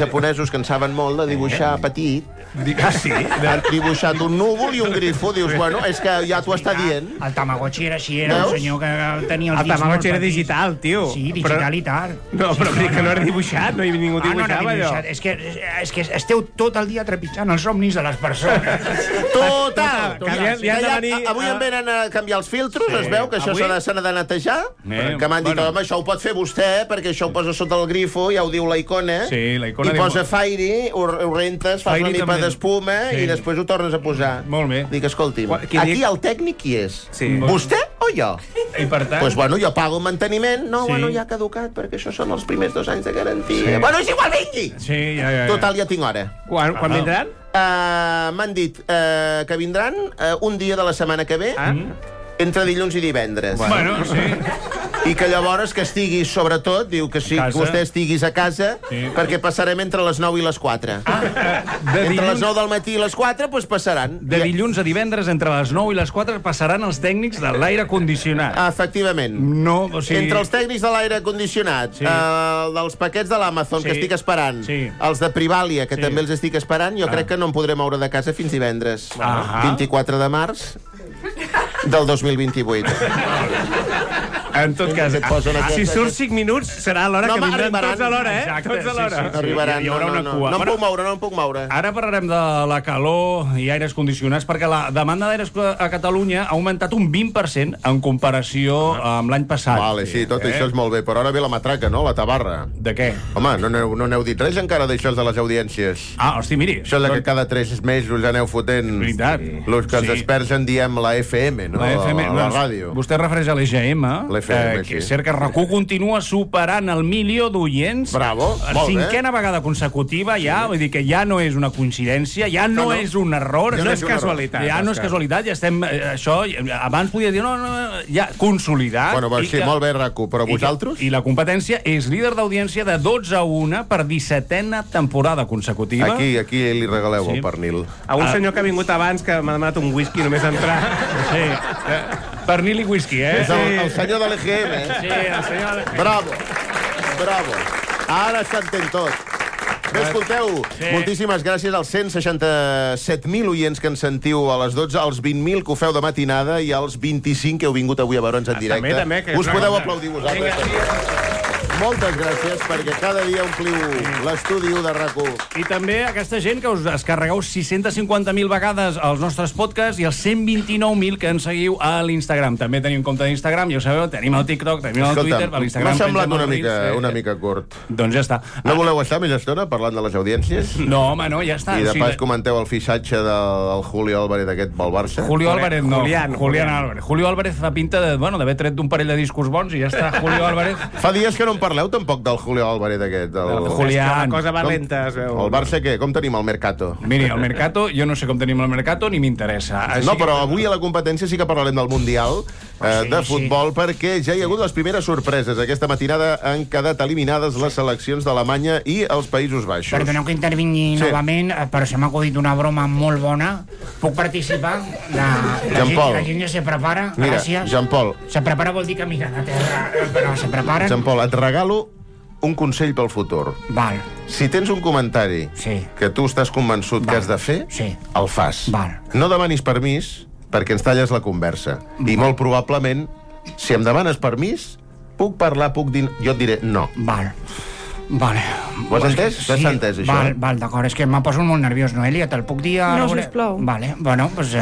japonesos que en saben molt de dibuixar petit. Sí? Han dibuixat un núvol i un grifo. Dius, bueno, és que ja t'ho està dient. El Tamagotchi era així, era un senyor que tenia els El Tamagotchi era digital, tio. Sí, digital i tal. No, però que no era dibuixat, no hi havia ningú dibuixava allò. És que esteu tot el dia trepitjant els somnis de les persones. Total! venir... Avui em venen a canviar els filtros, es veu que això s'ha de netejar, que m'han dit, home, això ho pot fer vostè, perquè això ho posa sota el grifo, ja ho diu la icona, i posa Fairy, ho rentes, fas una mica d'espuma i després ho tornes a posar. Molt bé. Dic, escolti'm, aquí el tècnic qui és? Vostè o jo? I per tant... Doncs, bueno, jo pago el manteniment. No, bueno, ja ha caducat, perquè això són els primers 2 anys de garantia. Bueno, és igual, vingui! Sí, ja. Total, ja tinc hora. Quan vindran? M'han dit que vindran un dia de la setmana que ve, entre dilluns i divendres. Bueno, sí. I que llavors que estiguis, sobretot, diu que sí, que vostè estiguis a casa, perquè passarem entre les 9 i les 4. Entre les 9 del matí i les 4, doncs passaran. De dilluns a divendres, entre les 9 i les 4, passaran els tècnics de l'aire condicionat. Efectivament. No, o sigui... Entre els tècnics de l'aire condicionat, dels paquets de l'Amazon, que estic esperant, els de Privalia, que també els estic esperant, jo crec que no em podré moure de casa fins divendres. 24 de març del 2028. En tot cas, si surt 5 minuts, serà a l'hora que vindran tots a l'hora, eh? Tots a l'hora. Arribaran, hi haurà una cua. No em puc moure. Ara parlarem de la calor i aires condicionats, perquè la demanda d'aires a Catalunya ha augmentat un 20% en comparació amb l'any passat. Vale, sí, tot això és molt bé, però ara ve la matraca, no? La tabarra. De què? Home, no n'heu dit res encara d'això de les audiències. Hosti, miri. Això que cada 3 mesos aneu fotent... Veritat. Els que els experts en diem la FM, no? La FM, la ràdio. Vostè es refereix a l'EGM, que és cert que RAC1 continua superant el 1.000.000 d'oients. Bravo, molt bé. 5a vegada consecutiva, ja, vull dir que ja no és una coincidència, ja no és un error. No és casualitat. Ja no és casualitat, ja estem... Això, abans podia dir, no, ja, consolidat. Bueno, sí, molt bé, RAC1, però vosaltres? I la competència és líder d'audiència de 12-1 per 17a temporada consecutiva. Aquí li regaleu el pernil. A un senyor que ha vingut abans, que m'ha demanat un whisky només entrar. Sí, pernil i whisky, eh? És el senyor de l'EGM, eh? Sí, el senyor de l'EGM. Bravo. Ara s'entén tot. Bé, escolteu, moltíssimes gràcies als 167.000 oients que ens sentiu a les 12, als 20.000 que ho feu de matinada i als 25 que heu vingut avui a veure'ns en directe. També, us podeu aplaudir vosaltres. Moltes gràcies, perquè cada dia ompliu l'estudi de RAC1. I també aquesta gent que us descarregueu 650.000 vegades als nostres podcasts i els 129.000 que ens seguiu a l'Instagram. També tenim compte d'Instagram, ja ho sabeu, tenim el TikTok, tenim el Twitter, a l'Instagram... M'ha semblat una mica curt. Doncs ja està. No voleu estar més estona parlant de les audiències? No, home, no, ja està. I de pas comenteu el fitxatge del Julio Álvarez aquest pel Barça? Julio Álvarez no, Julián Álvarez. Julio Álvarez fa pinta d'haver tret d'un parell de discos bons i ja està, Julio Álvarez. Fa dies que no en parleu tampoc del Julio Álvarez aquest. Julián. La cosa va lenta, es veu. El Barça què? Com tenim el Mercato? Miri, el Mercato, jo no sé com tenim el Mercato ni m'interessa. No, però avui a la competència sí que parlarem del Mundial de futbol, perquè ja hi ha hagut les primeres sorpreses. Aquesta matinada han quedat eliminades les seleccions d'Alemanya i els Països Baixos. Perdoneu que intervingui novament, però se m'ha acudit una broma molt bona. Puc participar? La gent ja se prepara. Mira, gràcies. Jean-Paul. Se prepara vol dir que mira a terra, però se preparen. Jean-Paul, et regalo un consell pel futur. Val. Si tens un comentari que tu estàs convençut que has de fer, el fas. Val. No demanis permís perquè ens talles la conversa. I molt probablement, si em demanes permís, puc parlar, puc dir... Jo et diré no. Val. Vale. Ho has entès? Sí. T'has entès, això? Val, d'acord. És que m'ha poso molt nerviós, Noelia. Te'l puc dir... No, sisplau. Vale, bueno, doncs...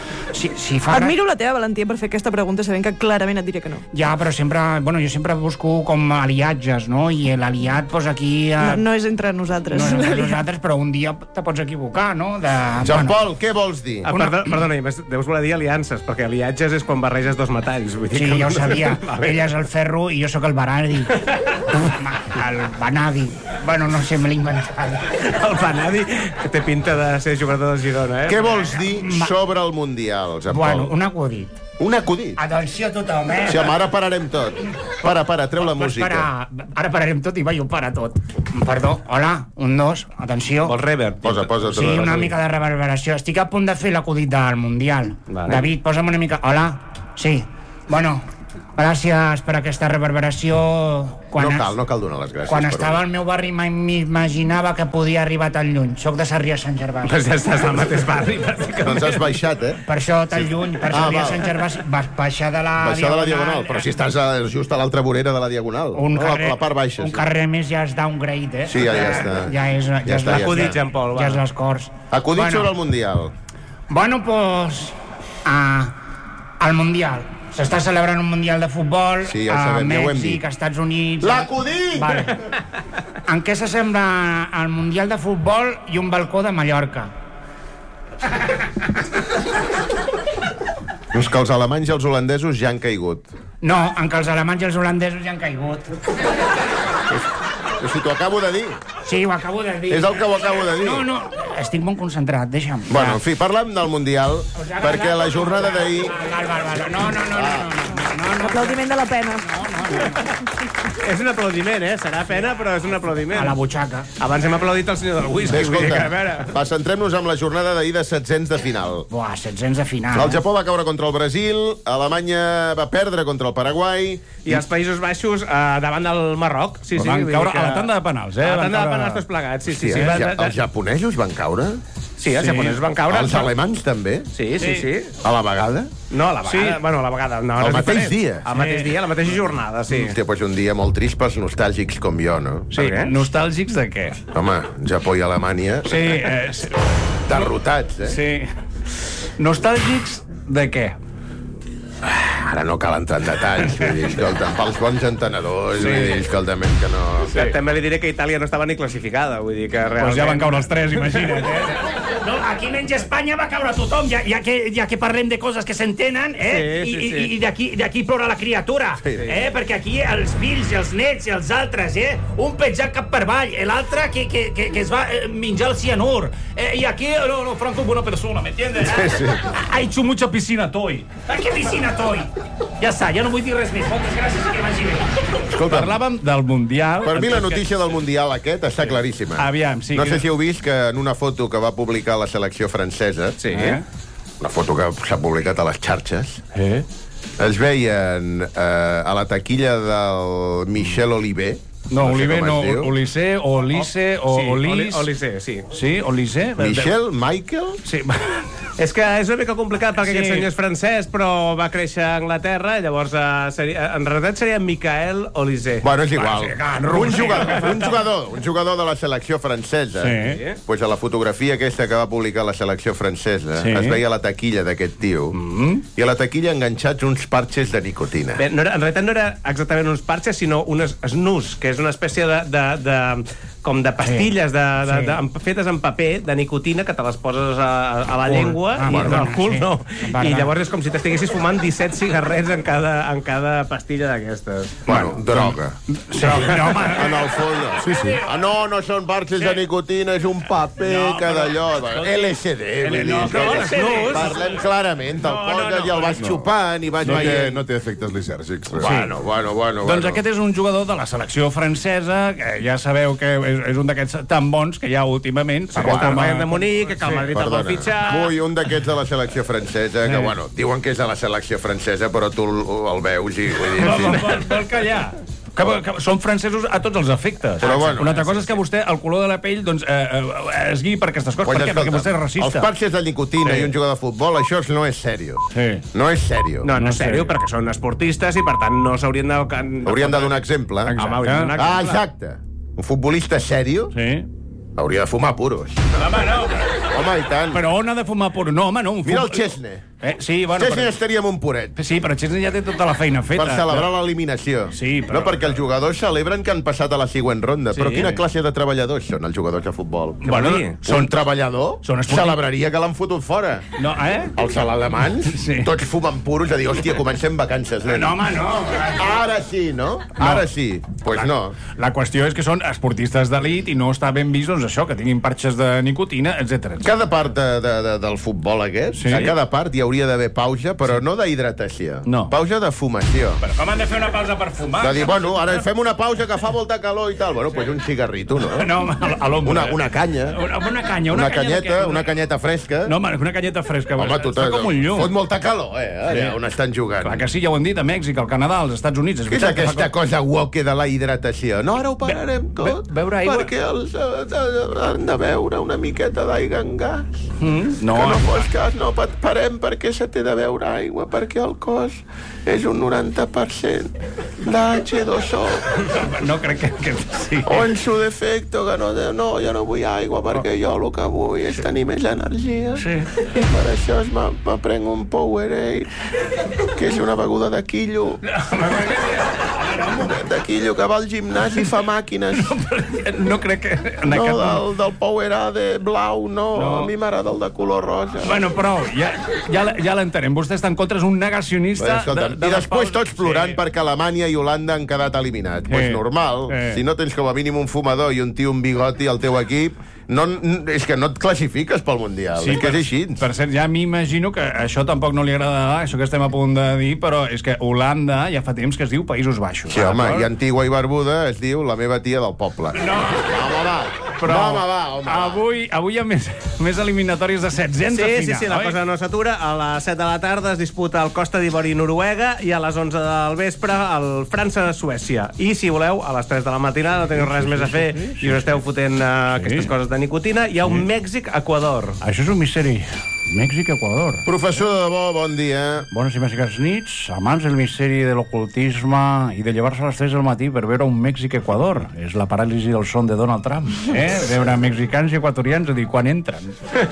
Si fa... Admiro la teva valentia per fer aquesta pregunta sabent que clarament et diré que no. Ja, però sempre... Bueno, jo sempre busco com aliatges, no? I l'aliat, doncs aquí... No és entre nosaltres. No és entre nosaltres, però un dia te pots equivocar, no? Jean-Paul, què vols dir? Perdona, deus voler dir aliances, perquè aliatges és quan barreges dos metalls. Sí, ja ho sabia. Ella és el ferro i jo sóc el vanadi. El vanadi. Bueno, no sé, me l'he inventat. El vanadi, que té pinta de ser jugador del Girona, eh? Què vols dir sobre el Mundial, Jean-Paul? Bueno, un acudit. Un acudit? Atenció a tothom, eh? Sí, home, ara pararem tot. Para, treu la música. Ara pararem tot i vaig para tot. Perdó, hola, 1, 2, atenció. Vols reverb? Posa. Sí, una mica de reverberació. Estic a punt de fer l'acudit del Mundial. David, posa'm una mica... Hola, sí. Bueno, Gràcies per aquesta reverberació. No cal donar les gràcies. Quan estava al meu barri mai m'imaginava que podia arribar tan lluny. Soc de Sarrià Sant Gervasi. Pues ja estàs al mateix barri, bàsicament. Doncs has baixat, Per això tan lluny, per Sarrià Sant Gervasi. Vas baixar de la Diagonal. Però si estàs just a l'altra vorera de la Diagonal. La part baixa. Un carrer més ja és downgrade, Sí, ja està. Ja és l'acudit, Jean Paul. Ja és les Corts. Acudit sobre el Mundial. Bueno, pues... el Mundial. S'està celebrant un Mundial de futbol a Mèxic, a Estats Units... L'acudit! Vale. En què s'assembla el Mundial de futbol i un balcó de Mallorca? És que els alemanys i els holandesos ja han caigut. No, en què els alemanys i els holandesos ja han caigut. Però si t'ho acabo de dir. Sí, ho acabo de dir. És el que ho acabo de dir. No, estic molt concentrat, deixa'm. Bueno, en fi, parlem del Mundial, perquè la jornada d'ahir... No. Aplaudiment de la pena. És un aplaudiment, Serà pena, però és un aplaudiment. A la butxaca. Abans hem aplaudit el senyor del whisky. Bé, escolta, centrem-nos en la jornada d'ahir de setzents de final. Buah, setzents de final. El Japó va caure contra el Brasil, Alemanya va perdre contra el Paraguai... I els Països Baixos davant del Marroc. Sí, van caure a la tanda de penals, A la tanda de penals tots plegats, sí. Els japonesos van caure? Sí, els japonesos van caure. Els alemanys també? Sí. A la vegada? No, a la vegada. Bueno, a la vegada. No, el mateix dia? El mateix dia, la mateixa jornada, sí. Hòstia, doncs un dia molt trist pels nostàlgics com jo, no? Sí, nostàlgics de què? Home, Japó i Alemanya... Sí. Derrotats, Sí. Nostàlgics de què? Ara no cal entrar en detalls, vull dir, escolta, pels bons entenedors, vull dir, escolta, que no... També li diré que Itàlia no estava ni classificada, vull dir que realment... Pues ja van caure els 3, imagina't, No, aquí menys Espanya va caure tothom, ja que parlem de coses que s'entenen, i d'aquí plora la criatura, perquè aquí els fills i els nets i els altres, un petjat cap per avall, l'altre que es va menjar el cianur, i aquí, no, Franco es buena persona, ¿me entiendes? Ha hecho mucha piscina toy. ¿Qué piscina toy? Ja està, ja no vull dir res més. Moltes gràcies i que vagi bé. Escolta, parlàvem del Mundial... Per mi la notícia del Mundial aquest està claríssima. Aviam, sí. No sé si heu vist que en una foto que va publicar la selecció francesa, una foto que s'ha publicat a les xarxes, es veien a la taquilla del Michel Oliver. No, Oliver no, Olise, Olise, Olise, sí. Sí, Olise? Michel, Michael? Sí. És que és una mica complicat perquè aquest senyor és francès, però va créixer a Anglaterra, llavors en realitat seria Michael Olise. Bueno, és igual. Un jugador de la selecció francesa. Pues a la fotografia aquesta que va publicar la selecció francesa es veia la taquilla d'aquest tio i a la taquilla enganxats uns parxes de nicotina. Bé, en realitat no era exactament uns parxes, sinó unes snus, que és una espècie com de pastilles fetes en paper de nicotina que te les poses a la llengua i al cul no. I llavors és com si t'estiguessis fumant 17 cigarrets en cada pastilla d'aquestes. Bueno, droga. En el fons. No són parxes de nicotina, és un paper que d'allò... LSD. Parlem clarament, te'l poses i el vas xupant i vas veient... No té efectes lisèrgics. Bueno. Doncs aquest és un jugador de la selecció francesa, que ja sabeu que és un d'aquests tan bons que hi ha últimament. El Bayern de Munic, que el Madrid el vol fitxar... Ui, un d'aquests de la selecció francesa, que, bueno, diuen que és de la selecció francesa, però tu el veus i... Vol callar. Que són francesos a tots els efectes. Una altra cosa és que vostè, el color de la pell, doncs, es guiï per aquestes coses. Per què? Perquè vostè és racista. Els parxes de nicotina i un jugador de futbol, això no és sèrio. No és sèrio. No és sèrio, perquè són esportistes i, per tant, no s'haurien de... Haurien de donar exemple. Exacte. Un futbolista sèrio hauria de fumar puros. Home, i tant. Però on ha de fumar puros? No, home, no. Mira el Chesney. Chesney estaria amb un puret. Sí, però Chesney ja té tota la feina feta. Per celebrar l'eliminació. No, perquè els jugadors celebren que han passat a la següent ronda. Però quina classe de treballadors són els jugadors de futbol? Un treballador celebraria que l'han fotut fora. No, Els alemans, tots fumen puros, a dir, hòstia, comencem vacances. No, home, no. Ara sí, no? Ara sí. Pues no. La qüestió és que són esportistes d'elit i no està ben vist, doncs, això, que tinguin parxes de nicotina, etc. Cada part del futbol aquest, a cada part hi hauria d'haver pausa, però no d'hidratació. No. Pausa de fumació. Però com han de fer una pausa per fumar? De dir, bueno, ara fem una pausa que fa molta calor i tal. Bueno, doncs un cigarrito, no? No, a l'ombra. Una canya. Una canyeta fresca. No, home, una canyeta fresca. Home, tu està com un llum. fot molta calor, allà on estan jugant. Clar que sí, ja ho hem dit, a Mèxic, al Canadà, als Estats Units. Què és aquesta cosa woke de la hidratació? No, ara ho pararem tot. Beure aigua? Perquè els han de beure una miqueta d'aigua en gas. No, que no fos cas, no parem perquè se té de beure aigua, perquè el cos és un 90% d'H2O. no crec que sí. O en su defecto, que no, jo no vull aigua perquè jo el que vull és tenir més energia. Sí. I per això m'aprenc un Powerade, que és una beguda de quillo. De quillo que va al gimnàs i fa màquines. No crec que... No, del Powerade blau, no. A mi m'agrada el de color rosa. Bueno, prou, ja l'entenem. Vostè està en contra, és un negacionista... I després tots plorant perquè Alemanya i Holanda han quedat eliminats. Doncs normal, si no tens com a mínim un fumador i un tio amb bigoti al teu equip, és que no et classifiques pel Mundial. Sí, és que és així. Per cert, ja m'imagino que això tampoc no li agradarà, això que estem a punt de dir, però és que Holanda ja fa temps que es diu Països Baixos. Sí, home, i Antigua i Barbuda es diu la meva tia del poble. No, però avui hi ha més eliminatòries de 700 a final. Sí, la cosa no s'atura. A les 7 de la tarda es disputa el Costa d'Ivori i Noruega i a les 11 del vespre el França-Suècia. I, si voleu, a les 3 de la matinada no teniu res més a fer i us esteu fotent aquestes coses de nicotina, hi ha un Mèxic-Equador. Això és un misteri. Mèxic-Equador. Professor de debò, bon dia. Bones i màgiques nits, amants del misteri de l'ocultisme i de llevar-se a les 3 del matí per veure un Mèxic-Equador. És la paràlisi del son de Donald Trump. Veure mexicans i equatorians a dir quan entren.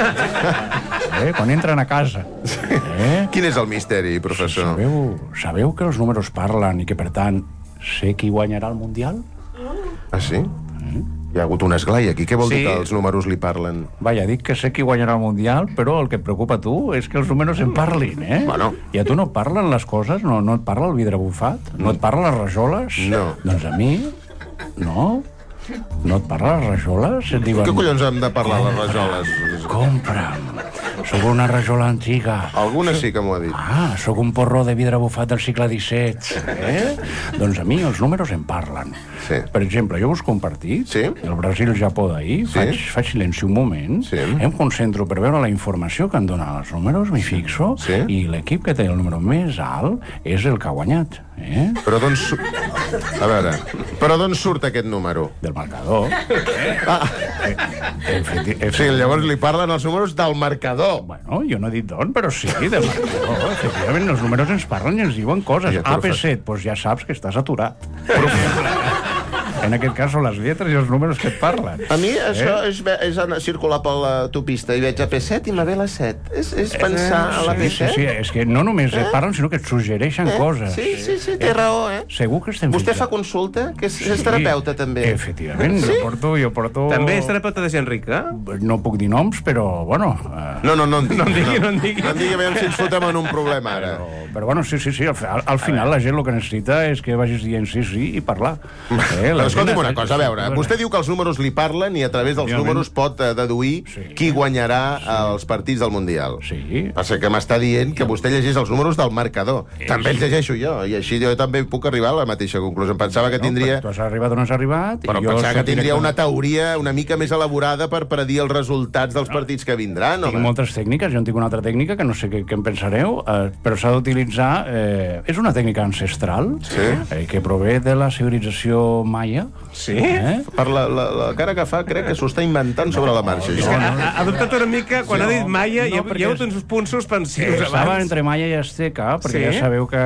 Quan entren a casa. Quin és el misteri, professor? Sabeu que els números parlen i que, per tant, sé qui guanyarà el Mundial? Ah, sí? Hi ha hagut un esglai aquí. Què vol dir que els números li parlen? Vaja, dic que sé qui guanyarà el Mundial, però el que et preocupa a tu és que els números en parlin, Bueno. I a tu no et parlen les coses? No et parla el vidre bufat? No et parlen les rajoles? No. Doncs a mi, no. No et parla les rajoles? Et diuen... Què collons hem de parlar, les rajoles? Compra'm. Sóc una rajola antiga. Alguna sí que m'ho ha dit. Ah, sóc un porró de vidre bufat del segle XVII. Doncs a mi els números em parlen. Sí. Per exemple, jo busco un partit, Sí. el Brasil-Japó d'ahir, faig silenci un moment, em concentro per veure la informació que em donen els números, m'hi fixo, i l'equip que té el número més alt és el que ha guanyat. Però d'on a veure, però d'on surt aquest número? Del marcador. Sí, llavors li parlen els números del marcador. Bueno, jo no he dit d'on, però sí, del marcador. Efectivament, els números ens parlen i ens diuen coses. AP7, doncs ja saps que estàs aturat. En aquest cas són les lletres i els números que et parlen. A mi això és circular per l'autopista i veig AP7 i me ve la 7. És pensar a la AP7. Sí, és que no només et parlen, sinó que et suggereixen coses. Sí, té raó, Segur que estem... Vostè fa consulta? Que és terapeuta, també. Efectivament, jo porto... També és terapeuta de gent rica? No puc dir noms, però, bueno... No en digui. No en digui. No en digui, veiem si ens fotem en un problema, ara. Però bueno, sí, al final la gent el que necessita és que vagis dient sí i parlar. Però escolti'm una cosa, a veure, vostè diu que els números li parlen i a través dels números pot deduir qui guanyarà els partits del Mundial. Sí. Passa que m'està dient que vostè llegeix els números del marcador. També els llegeixo jo, i així jo també puc arribar a la mateixa conclusió. Em pensava que tindria... Tu has arribat on has arribat... Però pensava que tindria una teoria una mica més elaborada per predir els resultats dels partits que vindran. Tinc moltes tècniques, jo en tinc una altra tècnica que no sé què en pensareu, però s'ha d'utilitzar... És una tècnica ancestral que prové de la civilització maia. Sí? Per la cara que fa, crec que s'ho està inventant sobre la marxa. Ha dubtat una mica, quan ha dit maia, hi ha hagut uns punts suspensius abans. Estava entre maia i azteca, perquè ja sabeu que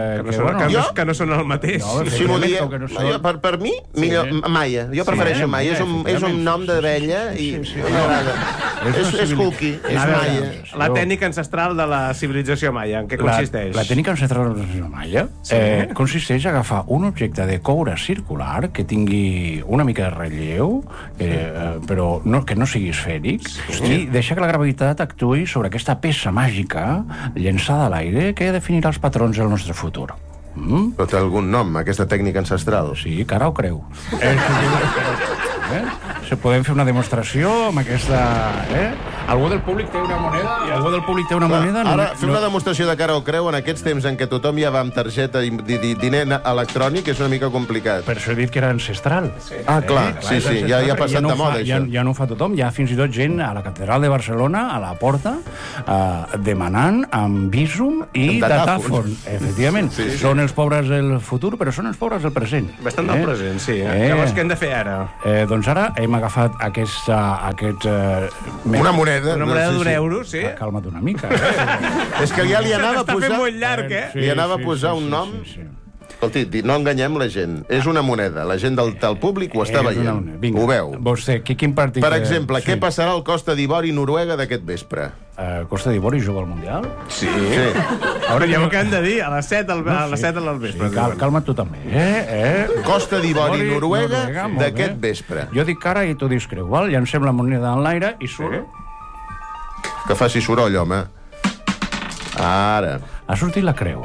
no són el mateix. Si m'ho diem, per mi, millor maia. Jo prefereixo maia. És un nom d'abella i m'agrada. És cookie, és maia. La tècnica ancestral de la civilització maia, en què consisteix? La tècnica ancestral de la civilització maia consisteix a agafar un objecte de coure circular que tingui una mica de relleu, però que no sigui esfèric, i deixar que la gravitat actuï sobre aquesta peça màgica llençada a l'aire que definirà els patrons del nostre futur. Però té algun nom, aquesta tècnica ancestral? Sí, cara ho creu. Podem fer una demostració amb aquesta... Algú del públic té una moneda? Algú del públic té una moneda? Ara, fer una demostració de cara o creu en aquests temps en què tothom ja va amb targeta i diner electrònic és una mica complicat. Per això he dit que era ancestral. Clar, sí, ja ha passat de moda, això. Ja no ho fa tothom. Hi ha fins i tot gent a la catedral de Barcelona, a la porta, demanant amb Bizum i datàfon. Efectivament. Són els pobres del futur, però són els pobres del present. Bastant del present, sí. Llavors, què hem de fer ara? Doncs ara hem agafat aquest... Una moneda. Una moneda d'un euro, sí. Calma't una mica. És que ja li anava a posar... Està fent molt llarg, Li anava a posar un nom... Escolti, no enganyem la gent. És una moneda. La gent del públic ho està veient. Ho veu. Vostè, quin partit... Per exemple, què passarà al Costa d'Ivori Noruega d'aquest vespre? Costa d'Ivori juga al Mundial? Sí. Ara ja ho que hem de dir, a les 7 al vespre. Calma't tu també. Costa d'Ivori Noruega d'aquest vespre. Jo dic cara i tu dius creu, val? Llancem la moneda en l'aire i surt. Que faci soroll, home. Ara. Ha sortit la creu.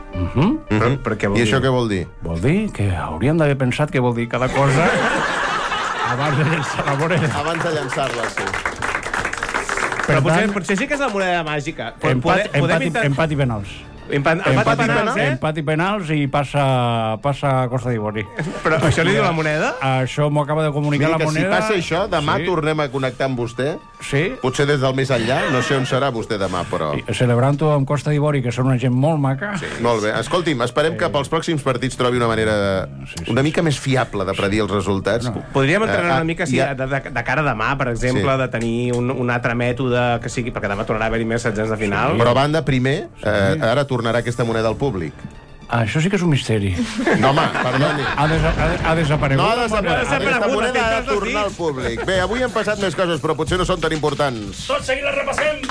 I això què vol dir? Vol dir que hauríem d'haver pensat què vol dir cada cosa abans de llançar la moneda. Abans de llançar-la, sí. Però potser sí que és la moneda màgica. Empat i penals. Empat i penals i passa a Costa d'Ivori. Però això li diu la moneda? Això m'ho acaba de comunicar la moneda. Si passa això, demà tornem a connectar amb vostè. Sí. Potser des del més enllà. No sé on serà vostè demà, però... Celebrant-ho amb Costa d'Ivori, que són una gent molt maca. Sí, molt bé. Escolti'm, esperem que pels pròxims partits trobi una manera una mica més fiable de predir els resultats. Podríem entrenar una mica de cara a demà, per exemple, de tenir un altre mètode que sigui, perquè demà tornarà a haver-hi més setzents de final. Però a banda, primer, ara tornarà aquesta moneda al públic. Això sí que és un misteri. No, home, perdoni. Ha desaparegut. No ha desaparegut. Aquesta moneda ha de tornar al públic. Bé, avui han passat més coses, però potser no són tan importants. Tot seguit les repassem.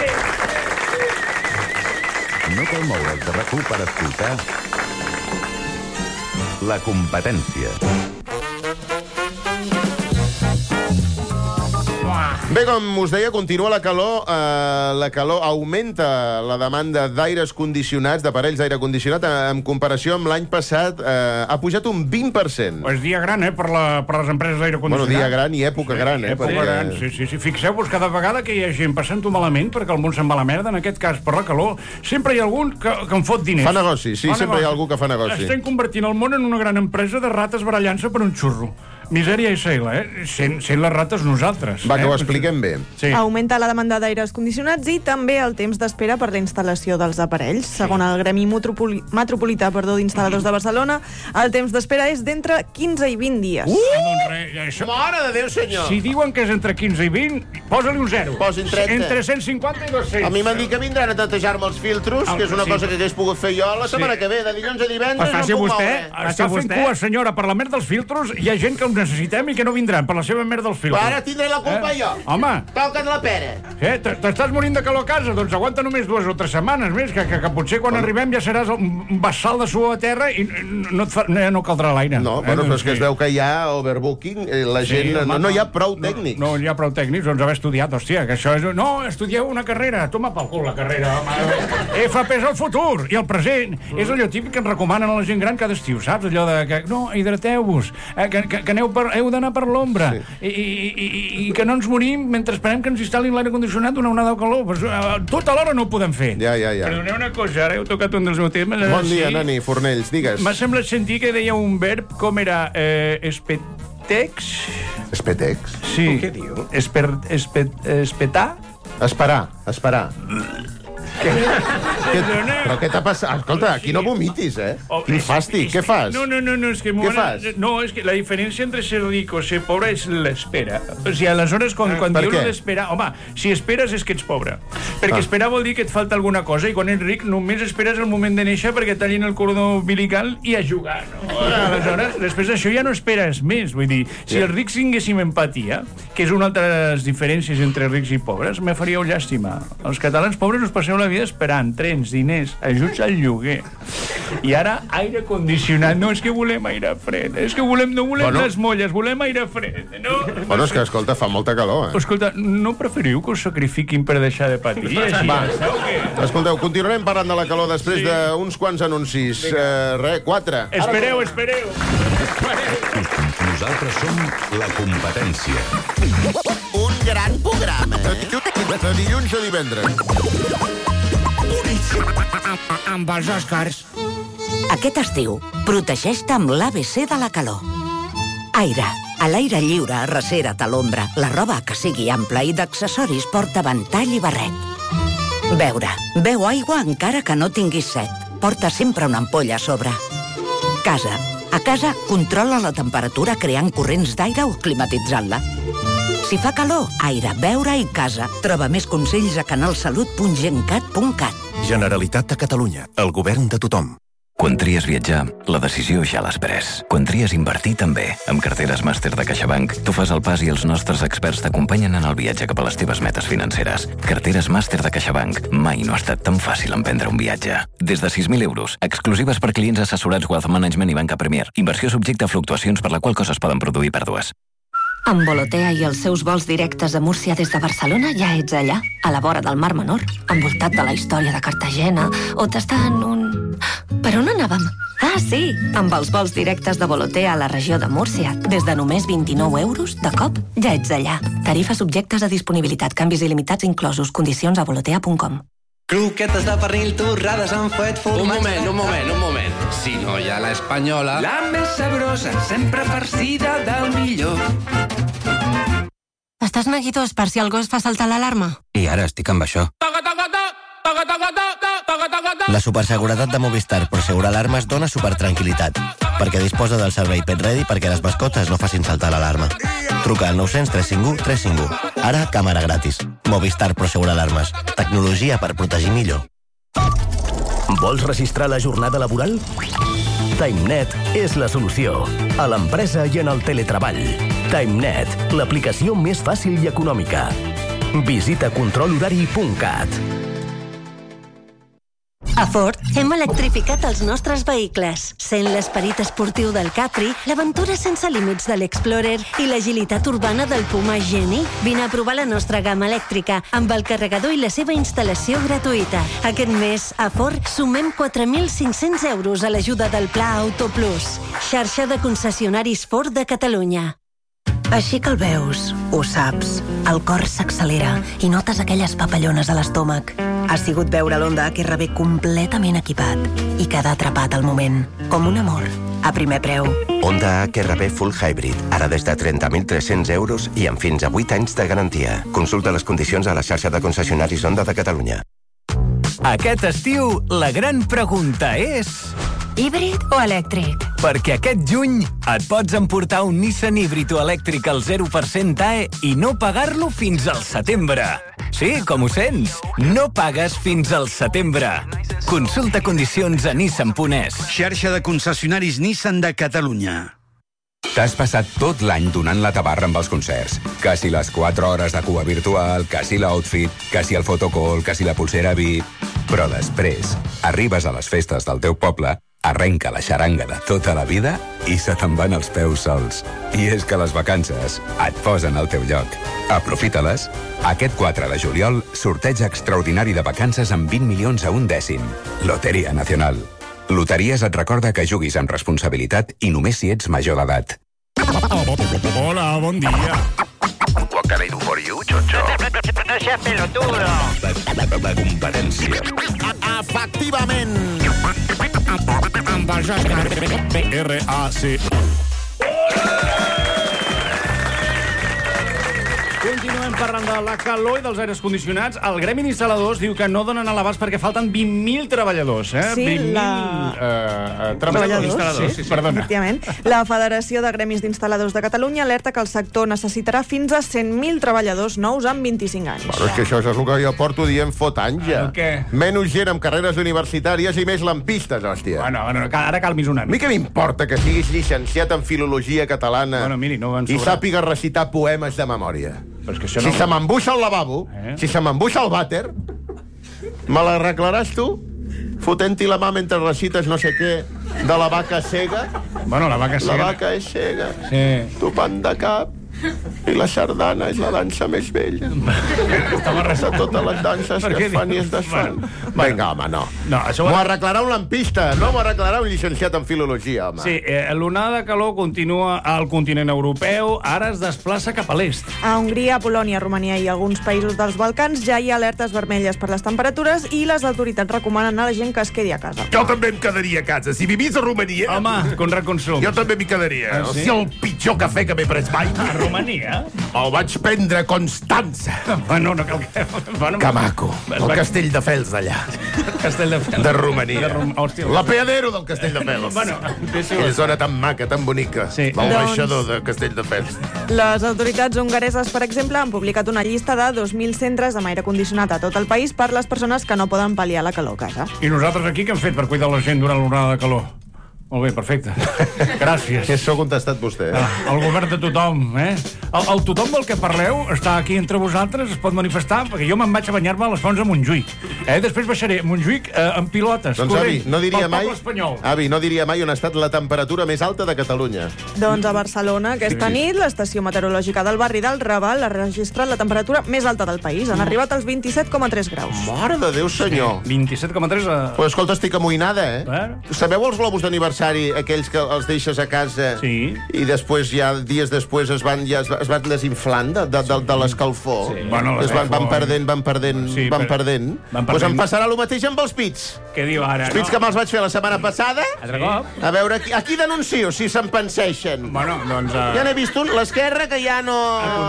No cal moure's de RAC1 per escoltar La Competència. Bé, com us deia, continua la calor. La calor augmenta la demanda d'aires condicionats, d'aparells d'aire condicionat, en comparació amb l'any passat. Ha pujat un 20%. És dia gran, per les empreses d'aire condicionat. Bueno, dia gran i època gran, Època gran, sí. Fixeu-vos cada vegada que hi ha gent passant-ho malament, perquè el món se'n va a la merda, en aquest cas per la calor, sempre hi ha algun que en fot diners. Fa negoci, sí, sempre hi ha algú que fa negoci. Estem convertint el món en una gran empresa de rates barallant-se per un xurro. Misèria i cel, sent les rates nosaltres. Va, que ho expliquem bé. Sí. Augmenta la demanda d'aires condicionats i també el temps d'espera per la instal·lació dels aparells. Segons el Gremi Metropolità d'Instal·ladors de Barcelona, el temps d'espera és d'entre 15 i 20 dies. Mare de Déu, senyor! Si diuen que és entre 15 i 20, posa-li un 0. Posin 30. Entre 150 i 200. A mi m'han dit que vindran a netejar-me els filtros, que és una cosa que hagués pogut fer jo la setmana que ve, de dilluns a divendres, no puc moure. Està fent cua, senyora, per la merda dels filtros. Hi ha gent que ho necessitem i que no vindran per la seva merda dels filtros. Ara tindré la culpa jo. Home. Toca't la pera. T'estàs morint de calor a casa? Doncs aguanta només 2 o 3 setmanes més, que potser quan arribem ja seràs un bassal de suor a terra i no caldrà l'aire. No, però és que es veu que hi ha overbooking, la gent... No hi ha prou tècnics. No hi ha prou tècnics, doncs haver estudiat, hòstia, que això és... No, estudieu una carrera, toma pel cul la carrera, home. FP és el futur i el present. És allò típic que ens recomanen a la gent gran cada estiu, saps? Allò de que, no, hidrateu-vos, que heu d'anar per l'ombra i que no ens morim mentre esperem que ens instal·lin l'aire condicionat d'una onada de calor. Tot alhora no ho podem fer. Ja. Perdoneu una cosa, ara heu tocat un dels meus temes. Bon dia, Nani Fornells, digues. M'ha semblat sentir que deia un verb com era espetex. Espetex? Sí. Què diu? Espetar? Esperar. Però què t'ha passat? Escolta, aquí no vomitis, Quin fàstic, què fas? No, és que... Què fas? No, és que la diferència entre ser ric o ser pobre és l'espera. O sigui, aleshores, quan dius l'espera... Home, si esperes és que ets pobre. Perquè esperar vol dir que et falta alguna cosa i quan ets ric només esperes el moment de néixer perquè tallin el cordó umbilical i a jugar, no? Aleshores, després d'això ja no esperes més. Vull dir, si els rics tinguéssim empatia, que és una altra de les diferències entre rics i pobres, me faríeu llàstima. Els catalans pobres us passeu la vida esperant trens, diners, ajuts al lloguer. I ara, aire condicionat. No, és que volem aire fred. És que no volem les molles, volem aire fred. No? Bueno, és que, escolta, fa molta calor, Escolta, no preferiu que us sacrifiquin per deixar de patir? Va, escolteu, continuarem parlant de la calor després d'uns quants anuncis. 4. Espereu. Nosaltres som La Competència. Un gran programa, De dilluns a divendres. Amb els Oscars. Aquest estiu, protegeix-te amb l'ABC de la calor. Aire. A l'aire lliure, arrecera't a l'ombra. La roba que sigui ampla i d'accessoris porta ventall i barret. Beure. Beu aigua encara que no tinguis set. Porta sempre una ampolla a sobre. Casa. A casa, controla la temperatura creant corrents d'aire o climatitzant-la. Si fa calor, aire, beure i casa. Troba més consells a canalsalut.gencat.cat. Generalitat de Catalunya. El govern de tothom. Quan tries viatjar, la decisió ja l'has pres. Quan tries invertir, també. Amb carteres màster de CaixaBank, tu fas el pas i els nostres experts t'acompanyen en el viatge cap a les teves metes financeres. Carteres màster de CaixaBank. Mai no ha estat tan fàcil emprendre un viatge. Des de 6.000 euros, exclusives per clients assessorats Wealth Management i Banca Premier. Inversió subjecte a fluctuacions per la qual coses poden produir pèrdues. Amb Volotea i els seus vols directes a Múrcia des de Barcelona ja ets allà, a la vora del Mar Menor, envoltat de la història de Cartagena, o tastant un... Per on anàvem? Ah, sí, amb els vols directes de Volotea a la regió de Múrcia, des de només 29 euros, de cop, ja ets allà. Tarifes subjectes a disponibilitat, canvis il·limitats inclosos, condicions a volotea.com. Croquetes de pernil torrades amb fuet formatge... Un moment. Si no hi ha l'espanyola... La més sabrosa, sempre farcida del millor. Estàs neguitós per si algú es fa saltar l'alarma? I ara estic amb això. La superseguretat de Movistar Prosegur Alarmes dona supertranquil·litat, perquè disposa del servei Pet Ready perquè les mascotes no facin saltar l'alarma. Truca al 900 351 351. Ara, càmera gratis. Movistar Prosegur Alarmes. Tecnologia per protegir millor. Vols registrar la jornada laboral? TimeNet és la solució. A l'empresa i en el teletreball. TimeNet, l'aplicació més fàcil i econòmica. Visita controlhorari.cat. A Ford hem electrificat els nostres vehicles. Sent l'esperit esportiu del Capri, l'aventura sense límits de l'Explorer i l'agilitat urbana del Puma Geni. Vine a provar la nostra gamma elèctrica amb el carregador i la seva instal·lació gratuïta. Aquest mes, a Ford, sumem 4.500 euros a l'ajuda del Pla Auto Plus. Xarxa de concessionaris Ford de Catalunya. Així que el veus, ho saps, el cor s'accelera i notes aquelles papallones a l'estómac. Ha sigut veure l'Honda HR-V completament equipat i quedar atrapat al moment, com un amor, a primer preu. Honda HR-V Full Hybrid, ara des de 30.300 euros i amb fins a 8 anys de garantia. Consulta les condicions a la xarxa de concessionaris Honda de Catalunya. Aquest estiu, la gran pregunta és... Híbrid o elèctric? Perquè aquest juny et pots emportar un Nissan híbrid o elèctric al 0% AE i no pagar-lo fins al setembre. Sí, com ho sents? No pagues fins al setembre. Consulta condicions a nissan.es. Xarxa de concessionaris Nissan de Catalunya. T'has passat tot l'any donant la tabarra amb els concerts. Que si les 4 hores de cua virtual, que si l'outfit, que si el fotocall, que si la pulsera VIP... Però després, arribes a les festes del teu poble, arrenca la xaranga de tota la vida i se te'n van els peus sols. I és que les vacances et posen al teu lloc. Aprofita-les. Aquest 4 de juliol, sorteig extraordinari de vacances amb 20 milions a un dècim. Loteria Nacional. Loteries et recorda que juguis amb responsabilitat i només si ets major d'edat. Hola, bon dia. What can I do for you, Chocho? No seas pelotudo. La competència. Efectivament. Amb els Oscars. B-R-A-C. Continuem parlant de la calor i dels aires condicionats. El Gremi d'Instal·ladors diu que no donen a l'abast perquè falten 20.000 treballadors. Sí, 20.000 treballadors. Sí, perdona. Efectivament. La Federació de Gremis d'Instal·ladors de Catalunya alerta que el sector necessitarà fins a 100.000 treballadors nous en 25 anys. Però és que això és el que jo porto dient fot anys, ja. Menys gent amb carreres universitàries i més lampistes, hòstia. Bueno, ara calmis una mica. A mi què m'importa que siguis llicenciat en filologia catalana i sàpiga recitar poemes de memòria? Si se m'embuixa el lavabo, si se m'embuixa el vàter, me l'arreglaràs tu? Fotent-hi la mà mentre recites no sé què de la vaca cega? Bueno, la vaca cega... La vaca és cega. Sí. Topant de cap. I la sardana és la dansa més vella. De totes les danses que es fan i es desfan. Vinga, home, no. M'ho arreglarà un lampista, no m'ho arreglarà un llicenciat en filologia, home. Sí, l'onada de calor continua al continent europeu, ara es desplaça cap a l'est. A Hongria, Polònia, Romania i alguns països dels Balcans ja hi ha alertes vermelles per les temperatures i les autoritats recomanen a la gent que es quedi a casa. Jo també em quedaria a casa. Si vivís a Romania... Home, con reconsum. Jo també m'hi quedaria. O sigui, el pitjor cafè que m'he pres mai... A Romania? El vaig prendre a Constança. Bueno, no cal que... Que maco. El castell de Fels d'allà. Castell de Fels. De Romania. L'apeadero del castell de Fels. Bueno, aquella zona tan maca, tan bonica. L'ambaixador de Castell de Fels. Les autoritats hongareses, per exemple, han publicat una llista de 2.000 centres amb aire condicionat a tot el país per les persones que no poden pal·liar la calor a casa. I nosaltres aquí què hem fet per cuidar la gent durant l'onada de calor? Molt bé, perfecte. Gràcies. Això ho ha contestat vostè. El govern de tothom, eh? El tothom del que parleu està aquí entre vosaltres, es pot manifestar, perquè jo me'n vaig a banyar-me a les fonts a Montjuïc. Després baixaré a Montjuïc amb pilotes. Doncs, avi, no diria mai... Avi, no diria mai on ha estat la temperatura més alta de Catalunya. Doncs a Barcelona, aquesta nit, l'estació meteorològica del barri del Raval ha registrat la temperatura més alta del país. Han arribat als 27,3 graus. Mare de Déu, senyor. 27,3 a... Pues escolta, estic amoïnada, eh? Sabeu els globus d'aniversari, aquells que els deixes a casa i després, ja dies després, es van desinflant de l'escalfor? Bueno, van perdent. Doncs em passarà el mateix amb els pits. Què diu ara? Els pits que me'ls vaig fer la setmana passada. A veure, aquí denuncio, si se'n penseixen. Bueno, doncs... Ja n'he vist un, l'esquerra, que ja no...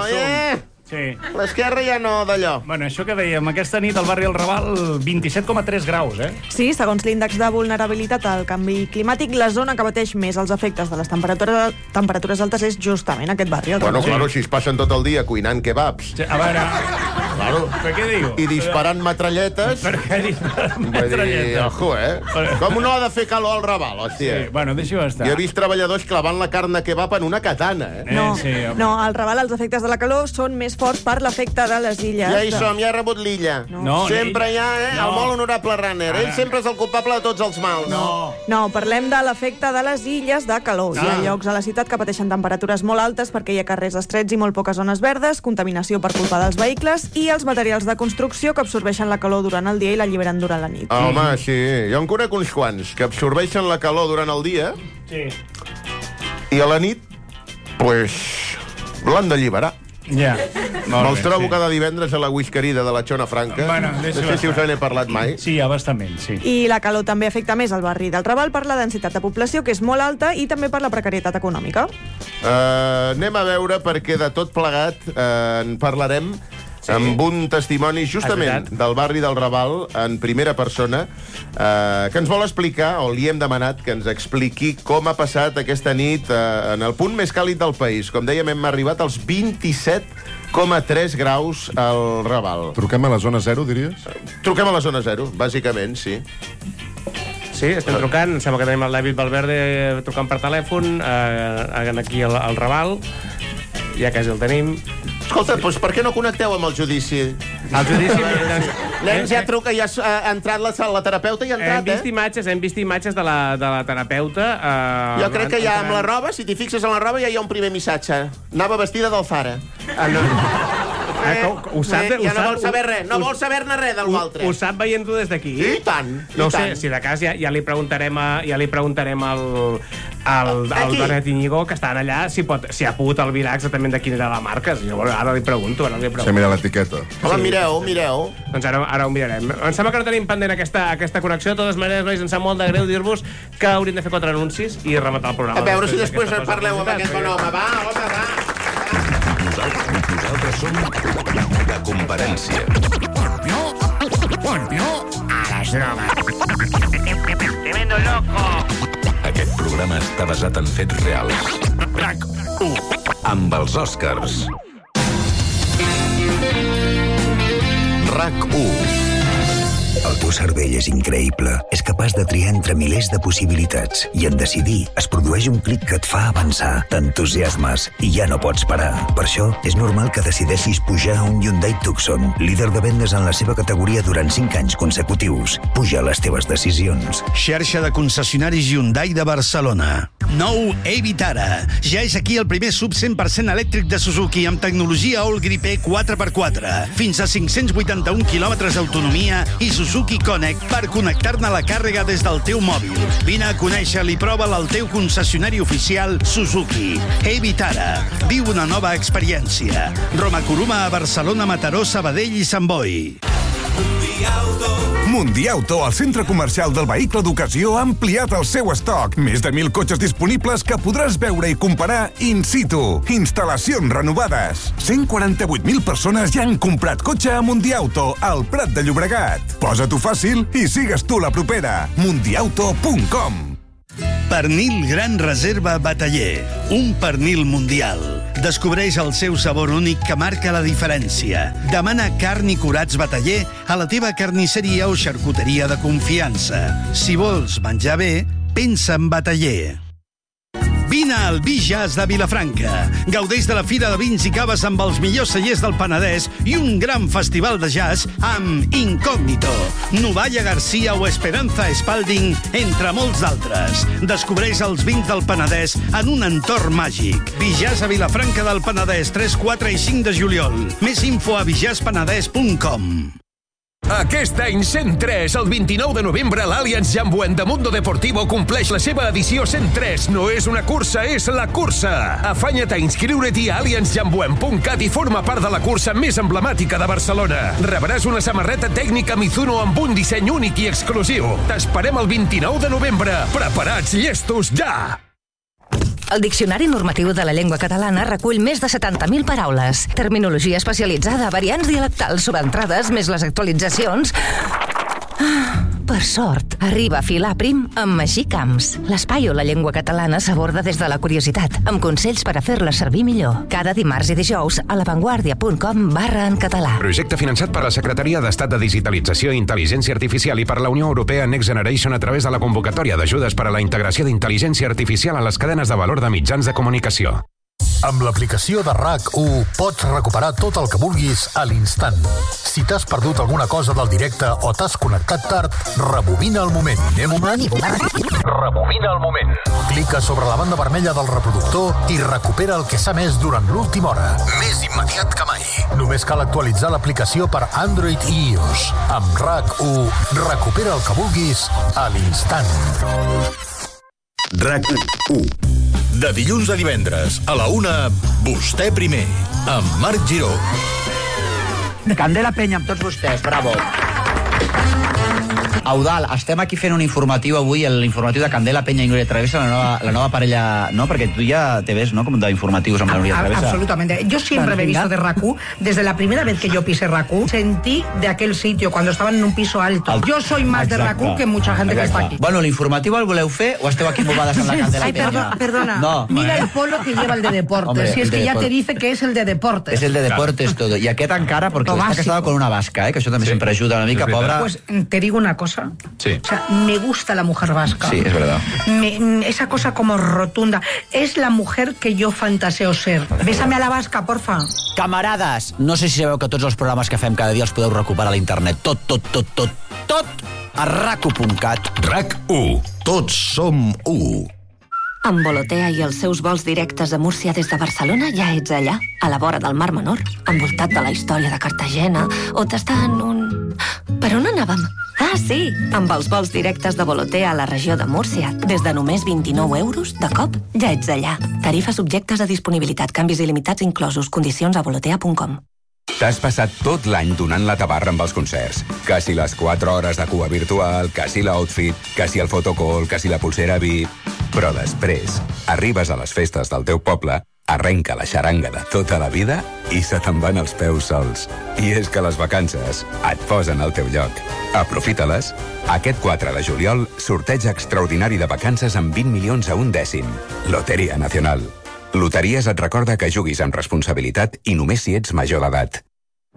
Sí. L'esquerra ja no d'allò. Bueno, això que dèiem, aquesta nit al barri del Raval, 27,3 graus, eh? Sí, segons l'índex de vulnerabilitat al canvi climàtic, la zona que pateix més els efectes de les temperatures altes és justament aquest barri. Bueno, claro, si es passen tot el dia cuinant kebabs. Sí, a veure... Claro. Per què diu? I disparant metralletes. Per què disparant metralletes? Ojo, Com no ha de fer calor al Raval, hòstia? Sí, bueno, deixa-ho estar. Jo he vist treballadors clavant la carn de kebab en una katana, No, al Raval els efectes de la calor són més forts per l'efecte de les illes. Ja hi som, ja he rebut l'illa. Sempre hi ha, el molt honorable Runner. Ell sempre és el culpable de tots els mals. No, parlem de l'efecte de les illes de calor. Hi ha llocs a la ciutat que pateixen temperatures molt altes perquè hi ha carrers estrets i molt poques zones verdes, contaminació per culpa dels vehicles i els materials de construcció que absorbeixen la calor durant el dia i l'alliberen durant la nit. Home, sí. Jo en conec uns quants que absorbeixen la calor durant el dia i a la nit, pues, l'han d'alliberar. Ja. Me'ls trobo cada divendres a la whiskerida de la Xona Franca. No sé si us n'he parlat mai. Sí, a bastament, sí. I la calor també afecta més al barri del Raval per la densitat de població, que és molt alta, i també per la precarietat econòmica. Anem a veure, perquè de tot plegat en parlarem amb un testimoni justament del barri del Raval, en primera persona, que ens vol explicar, o li hem demanat que ens expliqui com ha passat aquesta nit en el punt més càlid del país. Com dèiem, hem arribat als 27,3 graus al Raval. Truquem a la zona 0, diries? Truquem a la zona 0, bàsicament, sí. Sí, estem trucant, sembla que tenim el David Valverde trucant per telèfon, aquí al Raval, ja quasi el tenim. Escolta, doncs per què no connecteu amb el judici? El judici... Nens, ja truca, ja ha entrat la terapeuta i ha entrat, Hem vist imatges de la terapeuta. Jo crec que ja amb la roba, si t'hi fixes en la roba, ja hi ha un primer missatge. Anava vestida d'Alfara. Ja no vol saber res, no vol saber-ne res del altre. Ho sap veient-ho des d'aquí? I tant. No ho sé, si de cas ja li preguntarem al Benet Íñigo, que estan allà, si ha pogut albirar exactament de quina era la marca. Ara li pregunto. Sí, mira l'etiqueta. Home, mireu. Doncs ara ho mirarem. Em sembla que no tenim pendent aquesta connexió. De totes maneres, nois, em sap molt de greu dir-vos que hauríem de fer 4 anuncis i rematar el programa. A veure si després parleu amb aquest bon home. Va. Nosaltres som la Conferència. Ponlo a les drogues. Tremendo loco. Aquest programa està basat en fets reals. RAC1. Amb els Oscars. RAC1. El teu cervell és increïble. És capaç de triar entre milers de possibilitats. I en decidir es produeix un clic que et fa avançar. T'entusiasmes i ja no pots parar. Per això és normal que decideixis pujar a un Hyundai Tucson, líder de vendes en la seva categoria durant 5 anys consecutius. Puja les teves decisions. Xarxa de concessionaris Hyundai de Barcelona. Nou Evitara. Ja és aquí el primer sub 100% elèctric de Suzuki amb tecnologia All Grip E 4x4. Fins a 581 quilòmetres d'autonomia i Suzuki Connect per connectar-ne la càrrega des del teu mòbil. Vine a conèixer-lo i prova-la al teu concessionari oficial Suzuki. Evitara. Viu una nova experiència. Roma Coruma a Barcelona, Mataró, Sabadell i Sant Boi. Mundiauto, el centre comercial del vehicle d'ocasió, ha ampliat el seu estoc. Més de 1.000 cotxes disponibles que podràs veure i comparar in situ. Instal·lacions renovades. 148.000 persones ja han comprat cotxe a Mundiauto, al Prat de Llobregat. Posa-t'ho fàcil i sigues tu la propera. Mundiauto.com. Pernil Gran Reserva Bataller. Un pernil mundial. Descobreix el seu sabor únic que marca la diferència. Demana carn i curats Bataller a la teva carnisseria o xarcuteria de confiança. Si vols menjar bé, pensa en Bataller. Vine al Vi Jazz de Vilafranca. Gaudeix de la Fira de Vins i Caves amb els millors cellers del Penedès i un gran festival de jazz amb Incógnito, Novalla Garcia o Esperanza Spalding, entre molts d'altres. Descobreix els vins del Penedès en un entorn màgic. Vi Jazz a Vilafranca del Penedès, 3, 4 i 5 de juliol. Més info a vijazzpenedès.com. Aquest any 103, el 29 de novembre, l'Allianz Jambuent de Mundo Deportivo compleix la seva edició 103. No és una cursa, és la cursa. Afanya't a inscriure-t'hi a allianzjambuent.cat i forma part de la cursa més emblemàtica de Barcelona. Rebràs una samarreta tècnica Mizuno amb un disseny únic i exclusiu. T'esperem el 29 de novembre. Preparats, llestos, ja! El Diccionari Normatiu de la Llengua Catalana recull més de 70.000 paraules. Terminologia especialitzada, variants dialectals, sobentrades, més les actualitzacions. Per sort, arriba a filar prim amb Magí Camps. L'espai on la llengua catalana s'aborda des de la curiositat, amb consells per a fer-la servir millor. Cada dimarts i dijous a lavanguardia.com/en-català. Projecte finançat per la Secretaria d'Estat de Digitalització i Intel·ligència Artificial i per la Unió Europea Next Generation a través de la convocatòria d'ajudes per a la integració d'intel·ligència artificial a les cadenes de valor de mitjans de comunicació. Amb l'aplicació de RAC1 pots recuperar tot el que vulguis a l'instant. Si t'has perdut alguna cosa del directe o t'has connectat tard, rebobina el moment. Rebobina el moment. Clica sobre la banda vermella del reproductor i recupera el que s'ha emès durant l'última hora. Més immediat que mai. Només cal actualitzar l'aplicació per Android i iOS. Amb RAC1, recupera el que vulguis a l'instant. RAC1. De dilluns a divendres, a la 1, vostè primer, amb Marc Giró. Candela Penya amb tots vostès, bravo. Eudal, estem aquí fent un informatiu avui, l'informatiu de Candela Penya y Núria Travessa, la nueva parella, ¿no? Porque tú ya te ves, ¿no? Como de informativos amb la Núria Travessa. Absolutamente. Yo siempre me he visto de RAC1. Desde la primera vez que yo pisé RAC1, sentí de aquel sitio, cuando estaban en un piso alto. Yo soy más de RAC1 que mucha gente que está aquí. Bueno, l'informatiu el voleu fer o esteu aquí movades amb la Candela Penya? Perdona. No. Mira el polo que lleva el de deportes. Hombre, si es que ya te dice que es el de deportes. Es el de deportes todo. Y aquest encara, porque está casado con una vasca, que això també sempre ajuda una mica, pobra. Pues te digo una cosa. Sí. O sea, me gusta la mujer vasca. Sí, es verdad. Esa cosa como rotunda. Es la mujer que yo fantaseo ser. Bésame a la vasca, porfa. Camarades, no sé si sabeu que tots els programes que fem cada dia els podeu recuperar a l'internet. Tot a rac1.cat. RAC1. Tots som 1. Amb Volotea i els seus vols directes a Múrcia des de Barcelona ja ets allà, a la vora del Mar Menor, envoltat de la història de Cartagena, o tastant un... Per on anàvem? Ah, sí, amb els vols directes de Volotea a la regió de Múrcia. Des de només 29 euros, de cop, ja ets allà. Tarifes subjectes a disponibilitat, canvis il·limitats inclosos, condicions a volotea.com. T'has passat tot l'any donant la tabarra amb els concerts. Que si les 4 hores de cua virtual, que si l'outfit, que si el photocall, que si la pulsera VIP... Però després, arribes a les festes del teu poble, arrenca la xaranga de tota la vida i se te'n van els peus sols. I és que les vacances et posen al teu lloc. Aprofita-les. Aquest 4 de juliol, sorteig extraordinari de vacances amb 20 milions a un dècim. Loteria Nacional. Loteries et recorda que juguis amb responsabilitat i només si ets major d'edat.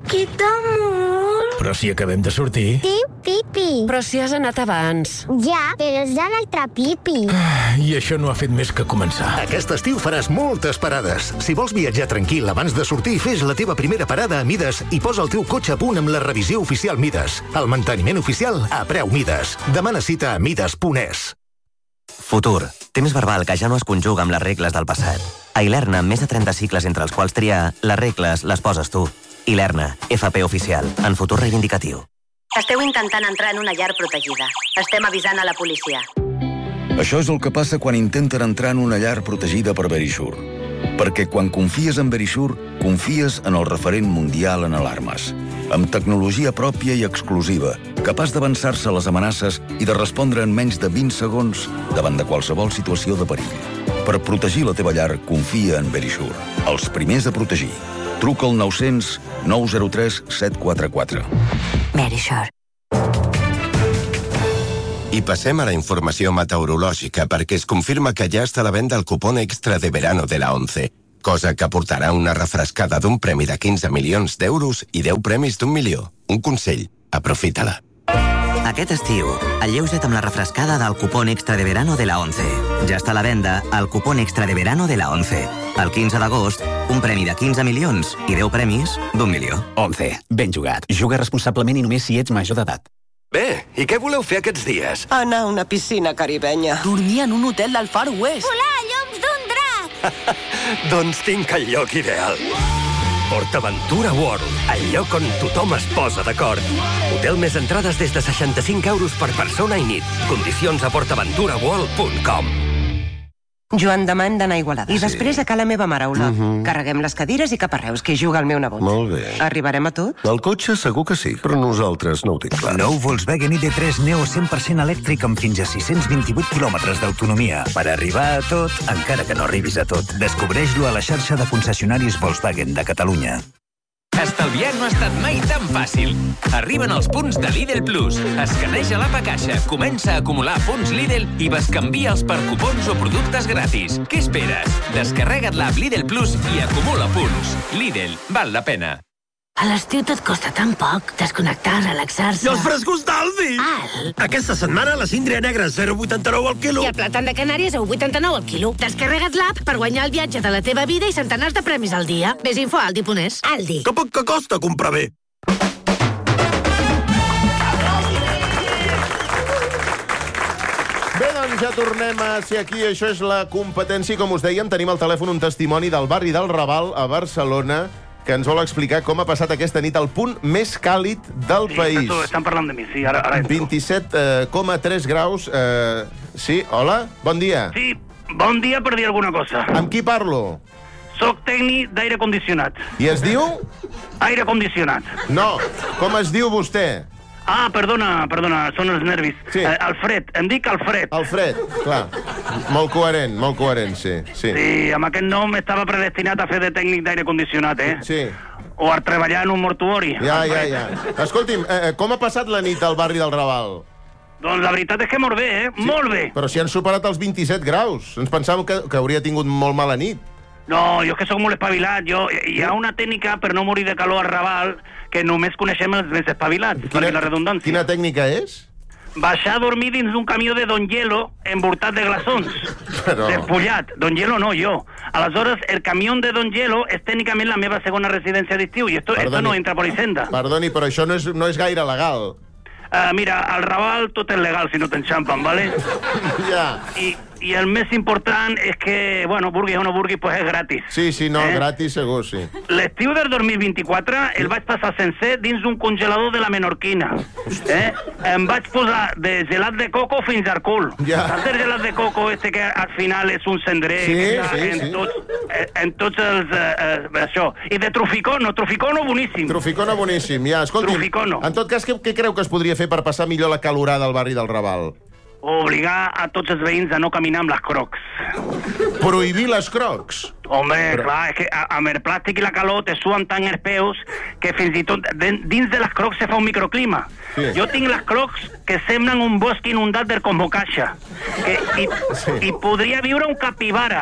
Però si acabem de sortir... Sí, pipi. Però si has anat abans. Ja, però és de l'altre pipi. I això no ha fet més que començar. Aquest estiu faràs moltes parades. Si vols viatjar tranquil abans de sortir, fes la teva primera parada a Mides i posa el teu cotxe a punt amb la revisió oficial Mides. El manteniment oficial a preu Mides. Demana cita a mides.es. Futur. Temps verbal que ja no es conjuga amb les regles del passat. A Ilerna, amb més de 30 cicles entre els quals triar, les regles les poses tu. Ilerna, FP oficial, en futur reivindicatiu. Esteu intentant entrar en una llar protegida. Estem avisant a la policia. Això és el que passa quan intenten entrar en una llar protegida per Verisure. Perquè quan confies en Verisure, confies en el referent mundial en alarmes. Amb tecnologia pròpia i exclusiva, capaç d'avançar-se a les amenaces i de respondre en menys de 20 segons davant de qualsevol situació de perill. Per protegir la teva llar, confia en Verisure. Els primers a protegir. Truca al 900 903 744. Verisure. I passem a la informació meteorològica perquè es confirma que ja està a la venda el cupón extra de verano de la 11, cosa que aportarà una refrescada d'un premi de 15 milions d'euros i 10 premis d'1 milió. Un consell, aprofita-la. Aquest estiu, alleuja't amb la refrescada del cupón extra de verano de la 11. Ja està a la venda el cupón extra de verano de la 11. El 15 d'agost, un premi de 15 milions i 10 premis d'1 milió. 11. Ben jugat. Juga responsablement i només si ets major d'edat. Bé, i què voleu fer aquests dies? Anar a una piscina caribenya. Dormir en un hotel del Far West. Volar a lloms d'un drac. Doncs tinc el lloc ideal. PortAventura World, el lloc on tothom es posa d'acord. Hotel més entrades des de 65 euros per persona i nit. Condicions a portaventuraworld.com. Joan, demà hem d'anar a Igualada. I després a Ca la meva mare, Ola. Carreguem les cadires i cap a Reus, que hi juga el meu nebot. Molt bé. Arribarem a tot? El cotxe segur que sí, però nosaltres no ho tinc clar. Nou Volkswagen ID3 Neo 100% elèctric amb fins a 628 quilòmetres d'autonomia. Per arribar a tot, encara que no arribis a tot. Descobreix-lo a la xarxa de concessionaris Volkswagen de Catalunya. Estalviar no ha estat mai tan fàcil. Arriben els punts de Lidl Plus. Escaneja l'app a caixa, comença a acumular punts Lidl i bescanvia'ls per cupons o productes gratis. Què esperes? Descarrega't l'app Lidl Plus i acumula punts. Lidl, val la pena. A l'estiu tot costa tan poc. Desconnectar, relaxar-se... I els frescos d'Aldi! Aquesta setmana la síndria negra 0,89 al quilo. I el plàtan de Canàries a 1,89 al quilo. Descarrega't l'app per guanyar el viatge de la teva vida i centenars de premis al dia. Ves info a Aldi.es. Aldi. Que poc que costa comprar bé. Bé, doncs ja tornem a ser aquí. Això és la competència. Com us dèiem, tenim al telèfon un testimoni del barri del Raval, a Barcelona, que ens vol explicar com ha passat aquesta nit al punt més càlid del país. Estan parlant de mi, sí, ara 27,3 graus. Sí, hola, bon dia. Sí, bon dia per dir alguna cosa. Amb qui parlo? Soc tècnic d'aire condicionat. I es diu? Aire condicionat. No, com es diu vostè? Ah, perdona, són els nervis. Sí. Alfred, em dic Alfred. Alfred, clar. Molt coherent, sí. Sí, amb aquest nom estava predestinat a fer de tècnic d'aire condicionat, Sí. O a treballar en un mortuori. Ja. Escolti'm, com ha passat la nit al barri del Raval? Doncs la veritat és que molt bé, Sí. Molt bé. Però si han superat els 27 graus. Ens pensàvem que hauria tingut molt mala nit. No, jo és que sóc molt espavilat. Hi ha una tècnica per no morir de calor al Raval que només coneixem els més espavilats, per la redundància. Quina tècnica és? Baixar a dormir dins d'un camió de Don Hielo envoltat de glaçons. Despullat. Don Hielo no, jo. Aleshores, el camió de Don Hielo és tècnicament la meva segona residència d'estiu i esto no entra per Hisenda. Perdoni, però això no és gaire legal. Mira, al Raval tot és legal si no t'enxampen, ¿vale? Ja. I el més important és que, bueno, vulguis o no vulguis, pues és gratis. Sí, gratis segur, sí. L'estiu del 2024 el vaig passar sencer dins d'un congelador de la Menorquina. Em vaig posar de gelat de coco fins al cul. Saps el gelat de coco que al final és un cendrer en tots els... això. I de truficono boníssim. Truficono boníssim, ja. Escolti'm, en tot cas, què creu que es podria fer per passar millor la calorada al barri del Raval? Obligar a tots els veïns a no caminar amb les crocs. Prohibir les crocs? Home, clar, és que amb el plàstic i la calor te suen tant els peus que fins i tot dins de les crocs se fa un microclima. Sí. Jo tinc les crocs que semblen un bosc inundat del Comocaixa. I podria viure un capibara.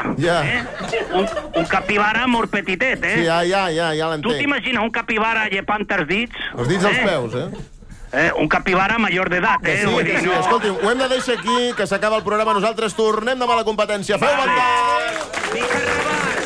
Un capibara molt petitet, Sí, ja l'entenc. Tu t'imagines un capibara llepant els dits? Els dits dels peus, un capibara major d'edat, Sí, escolti'm, ho hem de deixar aquí, que s'acaba el programa. Nosaltres tornem demà a la competència. Feu bon Vinga, Raval!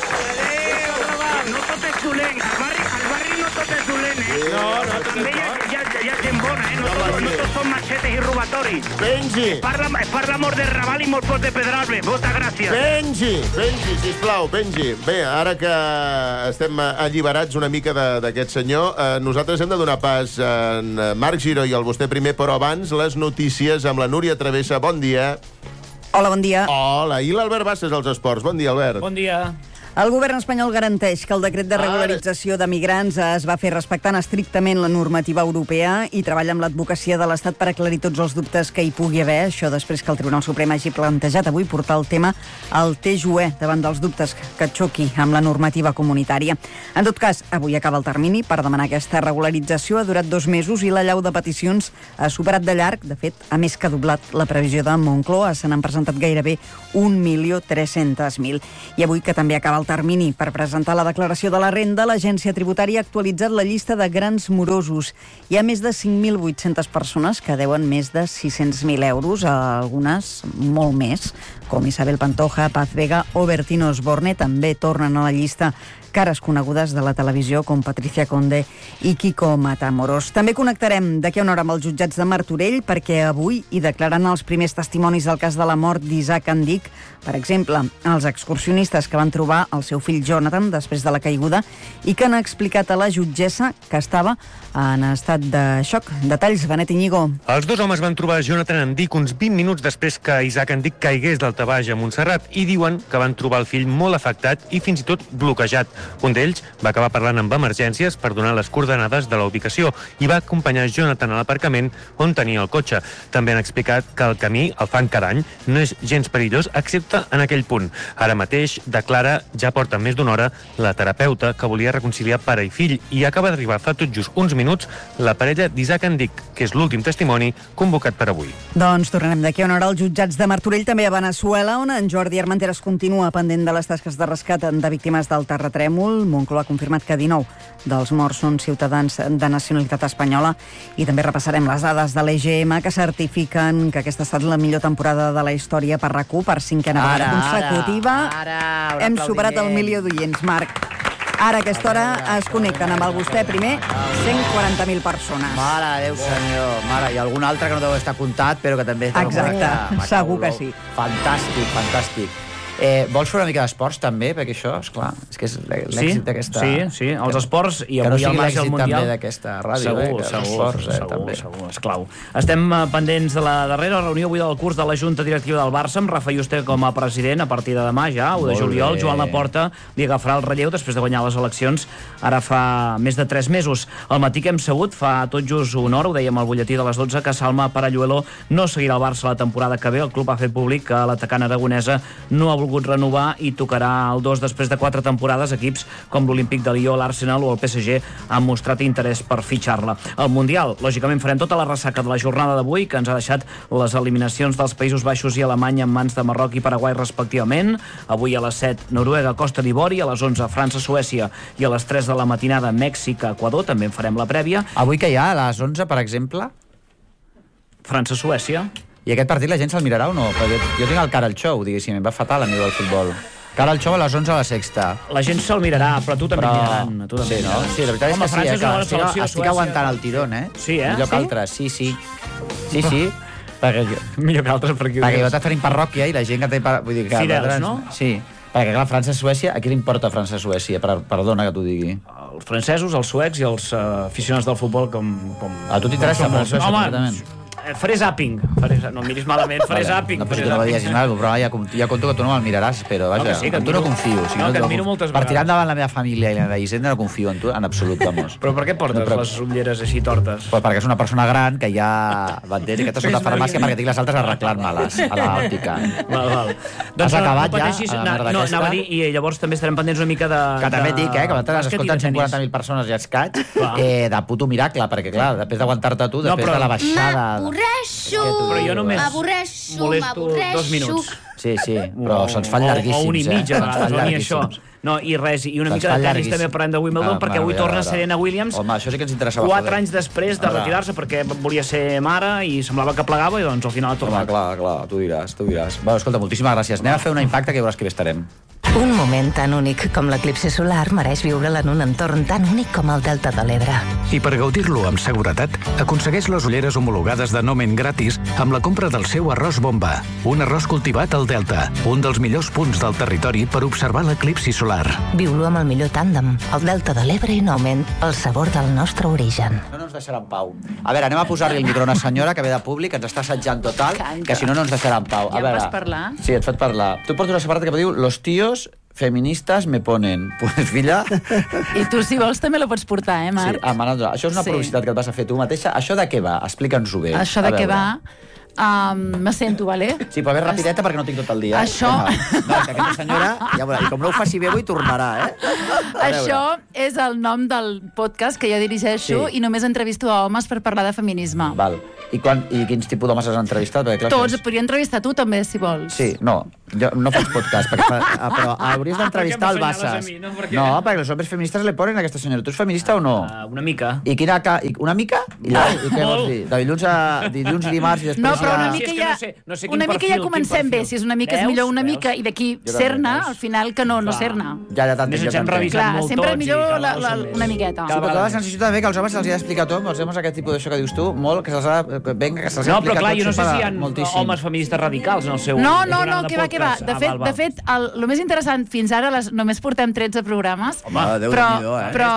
Adéu, Raval! No tot és dolent. Al barri no tot és dolent, No, també hi ha gent bona, no tots són machetes i robatoris. Benji! Per l'amor de Raval i molt poc de Pedralbes. Moltes gràcies. Benji, sisplau, Benji. Bé, ara que estem alliberats una mica d'aquest senyor, nosaltres hem de donar pas a en Marc Giró i al Vostè Primer, però abans les notícies amb la Núria Travessa. Bon dia. Hola, bon dia. Hola, i l'Albert Bassas als esports. Bon dia, Albert. Bon dia. El govern espanyol garanteix que el decret de regularització de migrants es va fer respectant estrictament la normativa europea i treballa amb l'advocacia de l'Estat per aclarir tots els dubtes que hi pugui haver. Això després que el Tribunal Suprem hagi plantejat avui portar el tema al TJUE davant dels dubtes que xoqui amb la normativa comunitària. En tot cas, avui acaba el termini per demanar aquesta regularització. Ha durat 2 mesos i l'allau de peticions ha superat de llarg. De fet, ha més que doblat la previsió de Moncloa. Se n'han presentat gairebé 1.300.000. I avui, que també acaba el termini per presentar la declaració de la renda, l'Agència Tributària ha actualitzat la llista de grans morosos. Hi ha més de 5.800 persones que deuen més de 600.000 euros, algunes molt més, com Isabel Pantoja, Paz Vega o Bertín Osborne. També tornen a la llista cares conegudes de la televisió com Patricia Conde i Kiko Matamoros. També connectarem d'aquí a una hora amb els jutjats de Martorell perquè avui hi declararan els primers testimonis del cas de la mort d'Isaac Andic. Per exemple, els excursionistes que van trobar el seu fill Jonathan després de la caiguda i que han explicat a la jutgessa que estava en estat de xoc. Detalls, Benet Iñigo. Els 2 homes van trobar Jonathan Andic uns 20 minuts després que Isaac Andic caigués del Tabaix a Montserrat i diuen que van trobar el fill molt afectat i fins i tot bloquejat. Un d'ells va acabar parlant amb emergències per donar les coordenades de la ubicació i va acompanyar Jonathan a l'aparcament on tenia el cotxe. També han explicat que el camí el fan cada any, no és gens perillós excepte en aquell punt. Ara mateix declara, ja porta més d'una hora, la terapeuta que volia reconciliar pare i fill i acaba d'arribar fa tot just uns minuts la parella d'Isaac Andic, que és l'últim testimoni convocat per avui. Doncs tornarem d'aquí a una hora als jutjats de Martorell, també a Veneçuela, on en Jordi Armenteres continua pendent de les tasques de rescat de víctimes del terratrèmol. Moncloa ha confirmat que 19 dels morts són ciutadans de nacionalitat espanyola i també repassarem les dades de l'EGM que certifiquen que aquesta ha estat la millor temporada de la història per RAC1 per 5a vegada consecutiva. Hem superat el 1.000.000 d'oients, Marc. Ara, a aquesta hora, es connecten amb el Vostè Primer 140.000 persones. Mare de Déu, senyor. Mare, i algun altre que no deu estar comptat, però que també... Exacte, segur que sí. Fantàstic, fantàstic. Vols fer una mica d'esports, també? Perquè això, esclar, és que és l'èxit d'aquesta... Sí, els esports i avui el Mas al Mundial... Que no sigui l'èxit també d'aquesta ràdio, Segur, és clau. Estem pendents de la darrera reunió avui del curs de la Junta Directiva del Barça, amb Rafa Yuste com a president, a partir de demà ja, 1 de juliol. Joan Laporta li agafarà el relleu després de guanyar les eleccions, ara fa més de 3 mesos. Al matí que hem sabut, fa tot just una hora, ho dèiem al butlletí de les 12, que Salma Paralluelo no seguirà al Barça la temporada que ve. El club ha fet públic que l'atacant aragonesa no ha volgut renovar i tocarà el 2 després de 4 temporades. Equips com l'Olímpic de Lió, l'Arsenal o el PSG han mostrat interès per fitxar-la. El Mundial, lògicament, farem tota la ressaca de la jornada d'avui, que ens ha deixat les eliminacions dels Països Baixos i Alemanya en mans de Marroc i Paraguai respectivament. Avui a les 7, Noruega, Costa d'Ivori, a les 11, França, Suècia, i a les 3 de la matinada, Mèxic, Equador. També en farem la prèvia. Avui que hi ha, a les 11, per exemple? França, Suècia. I aquest partit la gent se'l mirarà o no? Perquè jo tinc el Caral Show, diguéssim, em va fatal a mi del futbol. Caral Show a les 11 a la Sexta. La gent se'l mirarà, però tu també miraran. Sí, no? Sí, la veritat és que sí, estic aguantant el tirón, eh? Sí, eh? Millor que altres, sí. Sí. Millor que altres, perquè jo tenim parròquia i la gent que té... Fidels, no? Sí. Perquè, clar, França-Suècia, a qui li importa França-Suècia? Perdona que t'ho digui. Els francesos, els suecs i els aficionats del futbol com... A tu t'interessa França-Suècia, completament? Faré zapping. No em miris malament, faré zapping. No, però no diguis alguna cosa, però ja conto que tu no me'l miraràs, però vaja, en tu no confio. No, que et miro moltes vegades. Per tirar endavant la meva família i la Hisenda no confio en tu, en absolut, vamos. Però per què portes les ulleres així tortes? Perquè és una persona gran que ja m'entens i que t'ha sota farmàcia perquè tinc les altres arreglant-me-les a l'òptica. Val. Has acabat ja? No, anava a dir, i llavors també estarem pendents una mica de... Que també et dic, que nosaltres ens escolten 140.000 persones i escaig, de puto miracle, perquè clar, després d'aguantar-te tu, després de la baixada... Però jo només molesto 2 minuts. Sí, però se'ns fan llarguíssims. O un i mig, a vegades, o ni això. No, i res, i una mica de tenis també parlem de Wimbledon, perquè avui torna Serena Williams. Home, això sí que ens interessava. 4 anys després de retirar-se, perquè volia ser mare i semblava que plegava, i doncs al final ha tornat. Clar, tu diràs. Bueno, escolta, moltíssimes gràcies. Anem a fer una impacte que veuràs que bé estarem. Un moment tan únic com l'eclipsi solar mereix viure'l en un entorn tan únic com el Delta de l'Ebre. I per gaudir-lo amb seguretat, aconsegueix les ulleres homologades de Nomen gratis amb la compra del seu arròs bomba. Un arròs cultivat al Delta, un dels millors punts del territori per observar l'eclipsi solar. Viu-lo amb el millor tàndem, el Delta de l'Ebre i Nomen, el sabor del nostre origen. No ens deixarà en pau. A veure, anem a posar-li el micro a una senyora que ve de públic, que ens està assetjant total, que si no, no ens deixarà en pau. Ja em vas parlar? Sí, et faig parlar. Tu portes una samarreta que diu los tíos feministes me ponen. Pues, filla... I tu, si vols, també la pots portar, Marc? Sí, això és una publicitat que et vas a fer tu mateixa. Això de què va? Explica'ns-ho bé. Això de què va? Me sento, vale? Sí, però bé rapideta perquè no tinc tot el dia. Això... No, que aquesta senyora, ja veurà, i com no ho faci bé avui tornarà, Això és el nom del podcast que jo dirigeixo i només entrevisto a homes per parlar de feminisme. Val. I quins tipus d'homes has entrevistat? Tots, podria entrevistar tu també, si vols. Sí, no, jo no faig podcast, però hauries d'entrevistar el Bassas. No, perquè els homes feministes le ponen a aquesta senyora. Tu ets feminista o no? Una mica. I quina... Una mica? I què vols dir? De dilluns i dimarts i després... No, però una mica ja comencem bé. Si és una mica, és millor una mica, i d'aquí ser-ne, al final que no ser-ne. Ja t'entenc. Clar, sempre millor una miqueta. Sí, però la sensació també que els homes se'ls ha d'explicar tot, els homes aquest tipus d'això que dius tu, molt, que se'ls ha d'explicar tot. No, però clar, jo no sé si hi ha homes feministes radicals en el seu No, que va. De fet, el més interessant, fins ara només portem 13 programes, però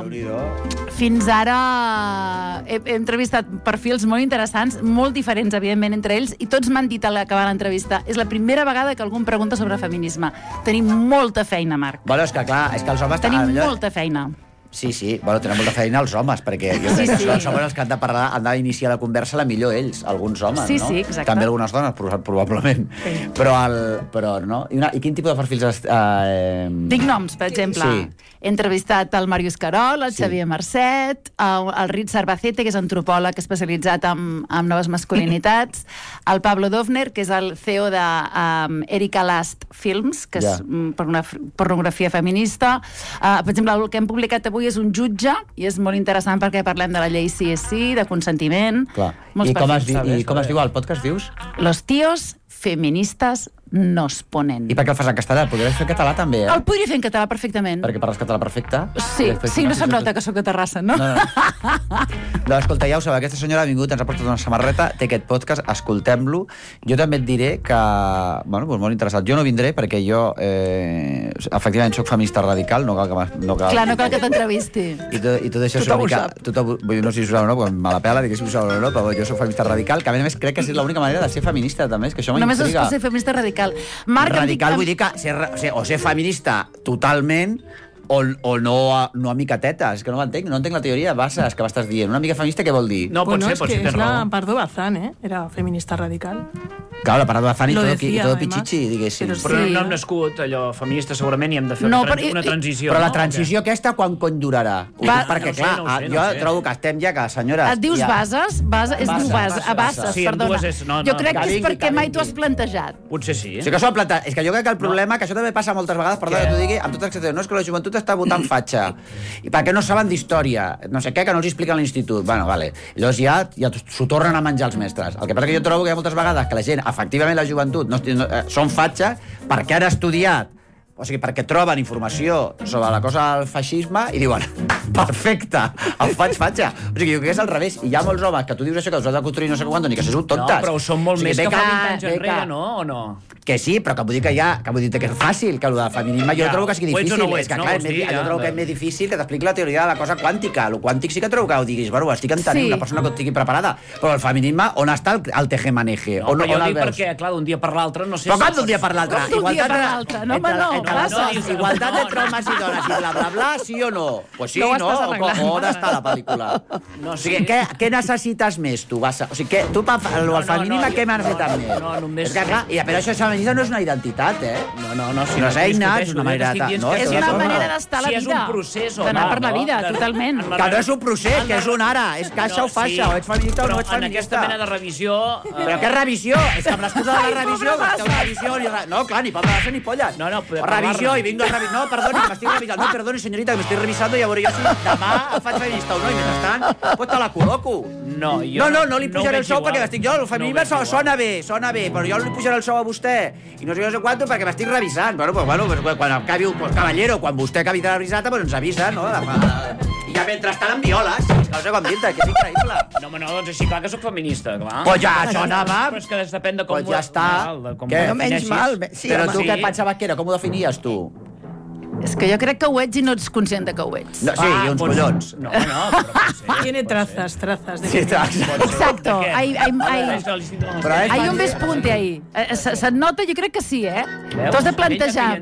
fins ara he entrevistat perfils molt interessants, molt diferents, evidentment, entre ells, i tots m'han dit a l'acabar l'entrevista, és la primera vegada que algú em pregunta sobre feminisme. Tenim molta feina, Marc. Bueno, és que clar, és que els homes... Tenim molta feina. Sí, bueno, tenen molta feina els homes, perquè jo crec que els homes els que han de parlar, han d'iniciar la conversa la millor ells, alguns homes, no? Sí, exacte. També algunes dones, probablement. Però no. I quin tipus de perfils... Dic noms, per exemple. He entrevistat el Màrius Carol, el Xavier Marcet, el Richard Bacete, que és antropòleg especialitzat en noves masculinitats, el Pablo Dovner, que és el CEO de Erika Last Films, que és pornografia feminista. Per exemple, el que hem publicat avui és un jutge, i és molt interessant perquè parlem de la llei sí és sí, de consentiment. I com es diu el podcast, dius? Los tíos feministes nos ponen. I per què el fas en castellà? Podries fer en català, també, El podria fer en català perfectament. Perquè parles català perfecte? Sí, no se'm nota que sóc de Terrassa, no? No, escolta, ja ho sabeu, aquesta senyora ha vingut, ens ha portat una samarreta, té aquest podcast, escoltem-lo. Jo també et diré que... Bueno, doncs molt interessat. Jo no vindré perquè jo, efectivament, soc feminista radical, no cal que... Clar, no cal que t'entrevisti. I tot això és una mica... No sé si ho sabeu o no, perquè me la pela, diguéssim ho sabeu o no, però jo soc feminista radical, que a més crec que és l'única manera de ser feminista, també, és que això m'intriga. Només és ser feminista radical. Radical vull dir que ser feminista totalment o no a miquetetes, és que no m'entenc, no entenc la teoria Bassas que m'estàs dient. Una mica feminista què vol dir? No, pot ser, és la Pardo Bazán, era feminista radical. Claro, la Pardo Bazán i tot pichichi, diguéssim. Però no hem nascut allò feminista, segurament, i hem de fer una transició. Però la transició aquesta quan cony durarà? Perquè, clar, jo trobo que estem ja que, senyores... Et dius Bassas? Es diu Bassas, perdona. Jo crec que és perquè mai t'ho has plantejat. Potser sí. Sí que s'ho ha plantejat. És que jo crec que el problema, que això també passa moltes vegades, perdona que t'ho digui, amb tot el que no és que la joventut està votant fatxa. I perquè no saben d'història, no sé què, que no els expliquen a l'institut. Bueno, vale. Llavors ja s'ho tornen a menjar els mestres. El que passa que jo trobo que hi ha moltes vegades que la gent, efectivament la joventut, són fatxa perquè han estudiat, o sigui, perquè troben informació sobre la cosa del feixisme i diuen, perfecte, em faig fatxa. O sigui, jo crec que és al revés. I hi ha molts homes que tu dius això, que us has de construir no sé quant, ni que sou tontes. No, però són molt més que fa 20 anys enrere, no? O no? Que sí, però que vull dir que és fàcil, que el del feminisme jo trobo que sigui difícil. És que, clar, jo trobo que és més difícil que t'expliqui la teoria de la cosa quàntica. El quàntic sí que trobo que ho diguis, bueno, estic entenent, una persona que estigui preparada. Però el feminisme, on està el tejemaneje? No, però jo dic perquè, clar, d'un dia per l'altre, no sé... Però com d'un dia per l'altre? Com d'un dia per l'altre? No, home, no. Igualtat entre homes i dones i bla, bla, bla, sí o no? Pues sí, no? On està la pel·lícula? O sigui, què necessites més, tu? O sigui, tu el feminisme què necessites més? No, només... És que, clar, però això feminisme no és una identitat, No, no és eina, és una manera... És una manera d'estar a la vida. Si és un procés o d'anar per la vida, totalment. Que no és un procés, que és un ara. És caixa o faixa, o ets feminista o no ets feminista. Però en aquesta mena de revisió... Però què revisió? És que amb l'excusa de la revisió... No, clar, ni Pablo Bassa ni polles. No, revisió i vinc de revisió. No, perdoni, m'estic revisant. No, perdoni, senyorita, que m'estic revisant i a veure jo si demà em faig feminista o no, i mentrestant, pues te la col·loco. No, li pujaré el sou perquè m'estic jo. El feminisme sona bé, però jo li pujaré el sou a vostè i no sé quanto perquè m'estic revisant. Bueno, quan acabi, caballero, quan vostè acabi de revisar-te, pues ens avisa, no? I ja mentrestant amb violes, que no sé com dir-te, que és increïble. No, doncs així, clar que sóc feminista, clar. Pues ja, això anava. Però és que depèn de com... Pues ja està. No menys mal. Però tu què et pensaves que era? Com ho definies, tu? És que jo crec que ho ets i no ets conscient de que ho ets. No, sí, i uns collons. No, però Tiene trazas de... Sí, exacto. Hay un despunte ahí. Se't nota, jo crec que sí, eh? T'ho has de plantejar.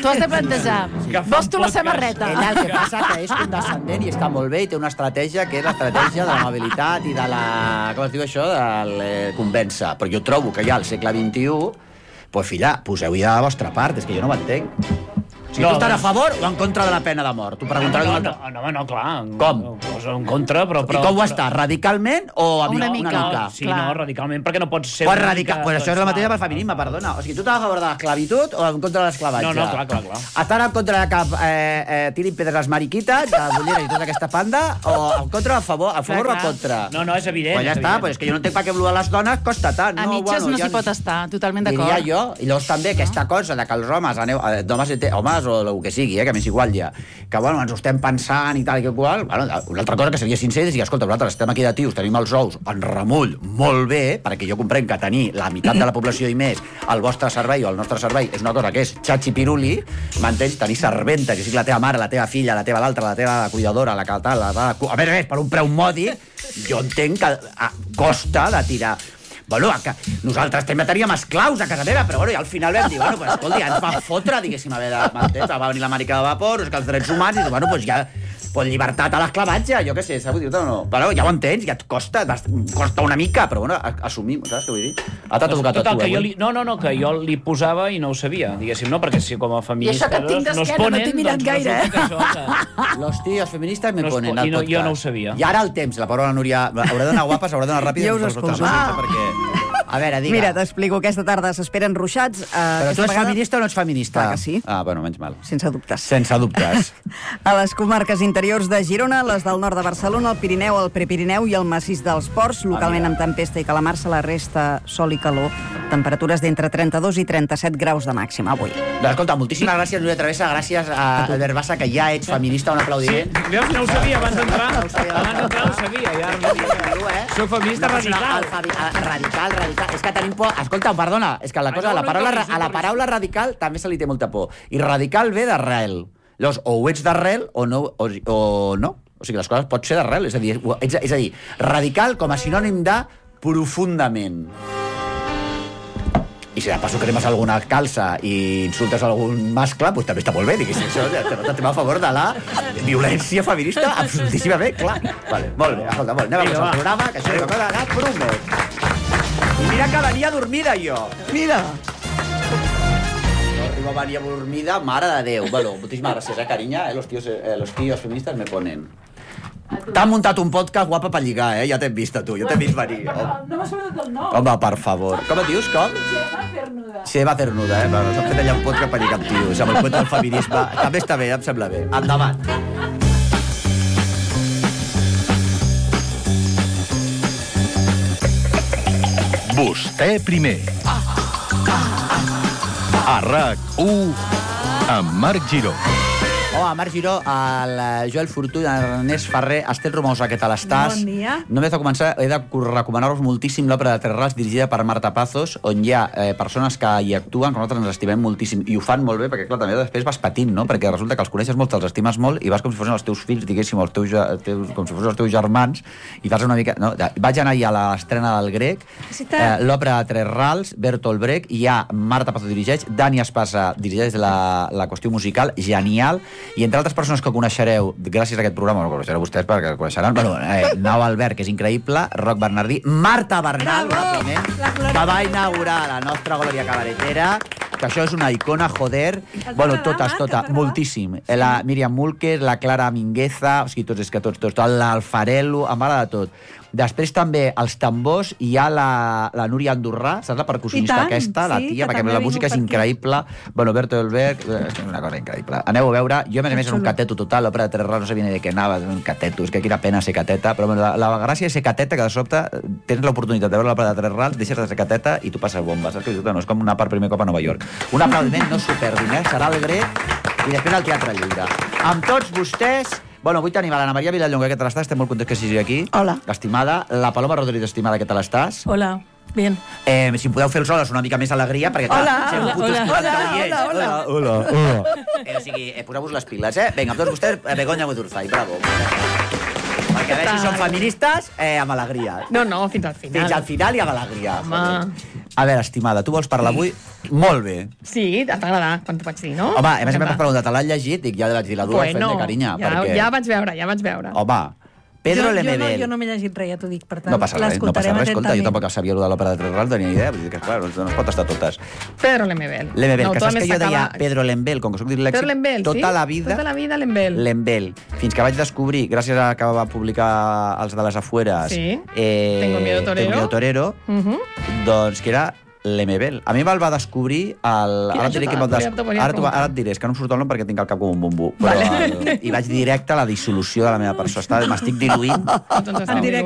Vols tu la samarreta? Ella el que passa que és condescendent i està molt bé i té una estratègia que és l'estratègia de l'amabilitat i de la... Com es diu això? Del convèncer. Però jo trobo que ja al segle XXI, pues filla, poseu-hi de la vostra part, és que jo no ho entenc. Si tu estàs a favor o en contra de la pena de mort? No, clar. Com? En contra, però... I com ho estàs? Radicalment o una mica? Sí, no, radicalment, perquè no pots ser... Pues això és la mateixa pel feminisme, perdona. O sigui, tu estàs a favor de l'esclavitud o en contra de l'esclavatge? No, clar. Estan en contra de que tirin pedres les mariquites, de bolleres i tota aquesta panda, o en contra, a favor o en contra? No, és evident. Pues ja està, és que jo no entenc per què a les dones costa tant. A mitges no s'hi pot estar, totalment d'acord. Diria jo, i llavors també aquesta cosa de que els homes o el que sigui, que a mi és igual ja, que bueno, ens ho estem pensant i tal i que qual, bueno, una altra cosa que seria sincer és dir, escolta, vosaltres estem aquí de tios, tenim els ous en remull molt bé, perquè jo comprenc que tenir la meitat de la població i més al vostre servei o al nostre servei és una cosa que és xatxi-piruli, m'entens? Tenir serventa, que sigui la teva mare, la teva filla, la teva l'altra, la teva cuidadora, la que tal, a més, per un preu mòdic, jo entenc que costa de tirar. Bueno, nosaltres també teníem esclaus a casa meva, però bueno, i al final vam dir, bueno, pues, escolta, ja ens va fotre, diguéssim, a veure, m'entens? Va venir l'Amèrica de vapor, que els drets humans, i bueno, pues ja, pues llibertat a l'esclavatge, jo què sé, saps dir-te o no? Però ja ho entens, ja et costa una mica, però bueno, assumim, saps què vull dir? Ha t'ha tocat a tu, avui. No, que jo li posava i no ho sabia, diguéssim, no? Perquè si com a feminista no es ponen, no t'he mirat gaire, Los tíos feministas me ponen al podcast. Jo no ho sabia. I ara el temps, la paraula Núria, haurà d'anar guapes, haurà d'anar ràpida. Jo us escolto. A veure, digue. Mira, t'explico, aquesta tarda s'esperen ruixats. Però tu ets feminista o no ets feminista? Clar que sí. Bueno, menys mal. Sense dubtes. Sense dubtes. A les comarques interiors de Girona, les del nord de Barcelona, el Pirineu, el Prepirineu i el massís dels Ports, localment amb tempesta i calamarsa, la resta sol i calor. Temperatures d'entre 32 i 37 graus de màxima avui. Doncs escolta, moltíssimes gràcies, Núria Travessa, gràcies a Albert Bassa, que ja ets feminista, un aplaudiment. Sí, veus, no ho sabia abans d'entrar. Ho sabia, ja. Soc feminista radical. Radical. És que tenim por... Escolta, perdona, és que la cosa, a la paraula radical també se li té molta por. I radical ve d'arrel. Llavors, o ho ets d'arrel o no. O sigui, les coses pot ser d'arrel. És a dir, radical com a sinònim de profundament. I si de passo cremes alguna calça i insultes algun mascle, doncs també està molt bé, diguéssim. Això estem a favor de la violència feminista absolutíssimament, clar. Vale, molt bé, escolta, anem a posar el programa, que això és una cosa que promet. I mira que venia dormida, jo. Mira. No arribo a venir dormida, mare de Déu. Bueno, moltíssimes gràcies, carinya. Los tíos feministas me ponen. T'han muntat un podcast guapa per lligar, Ja t'hem vist, tu. Jo t'he vist venir. No m'ha sobretot el nom. Home, per favor. Com et dius, com? Xeva Cernuda, Bueno, s'ha fet allà un podcast per lligar amb tios, amb el cuento del feminisme. També està bé, em sembla bé. Endavant. Vostè primer. A RAC1 amb Marc Giró. Hola, Marc Giró, el Joel Fortuny, Ernest Ferrer, Estel Romosa, què tal estàs? Bon dia. Només de començar, he de recomanar-vos moltíssim l'òpera de Terrals dirigida per Marta Pazos, on hi ha persones que hi actuen, que nosaltres ens estimem moltíssim, i ho fan molt bé, perquè clar, també després vas patint, no? Perquè resulta que els coneixes molt, te'ls estimes molt, i vas com si fossin els teus fills, diguéssim, com si fossin els teus germans, i vas una mica... No? Vaig anar ahir a l'estrena del Grec, l'òpera de Terrals, Bertolt Brecht, hi ha Marta Pazos dirigeix, Dani Espasa dirigeix la qüestió musical, genial, i entre altres persones que coneixereu gràcies a aquest programa, no coneixereu vostès perquè el coneixeran, Nau Albert, que és increïble, Roc Bernardí, Marta Bernal, que va inaugurar la nostra Glòria Cabaretera, que això és una icona, joder, totes, moltíssim. La Míriam Múlquer, la Clara Mingueza, o sigui, tots, l'Alfarello, em m'agrada tot. Després també els tambors, hi ha la Núria Andorrà, saps la percussionista aquesta, la tia, perquè la música és increïble. Bueno, Berto Elberg, és una cosa increïble. Aneu a veure, jo a més era un cateto total, l'òpera de Tres Rals, no sabia ni de què anava, un cateto, és que quina pena ser cateta, però bueno, la gràcia és ser cateta, que de sobte tens l'oportunitat de veure l'òpera de Tres Rals, deixes de ser cateta i tu passes bomba, saps? No, és com anar per primer cop a Nova York. Un aplaudiment, no s'ho perdin, serà el grec i després al Teatre Lliure. Amb tots vostès... Bueno, avui tenim a l'Anna Maria Vilallonga, què tal estàs? Estem molt contents que siguis aquí. Hola. Estimada. La Paloma Rodríguez, estimada, què tal estàs? Hola. Bien. Si em podeu fer els hola, una mica més alegria, perquè... Hola. O sigui, poseu-vos les piles, eh? Vinga, amb tots vostès, Begoña Muturzai, bravo. Perquè a veure si són feministes, amb alegria. No, fins al final. Fins al final i amb alegria. Home. A veure, estimada, tu vols parlar avui? Molt bé. Sí, t'agradarà, quan t'ho vaig dir, no? Home, a més m'has preguntat, l'has llegit? Dic, ja vaig dir la dues, fent de carinya. Ja vaig veure. Home, Pedro Lemebel. Jo no m'he llegit res, ja t'ho dic, per tant, no passa res. Escolta, jo tampoc sabia allò de l'òpera de Tres Rals, no tenia idea, vull dir que, clar, no es pot estar totes. Pedro Lemebel. Que saps que jo deia Pedro Lembel, com que soc dislèxic, tota la vida Lembel. Fins que vaig descobrir, gràcies a que va publicar Els de les Afueres, Tengo miedo torero, doncs que era Lemebel. A mi me'l va descobrir ara et diré, és que no em surt el nom perquè tinc el cap com un bombú. I vaig directe a la dissolució de la meva persona. M'estic diluint.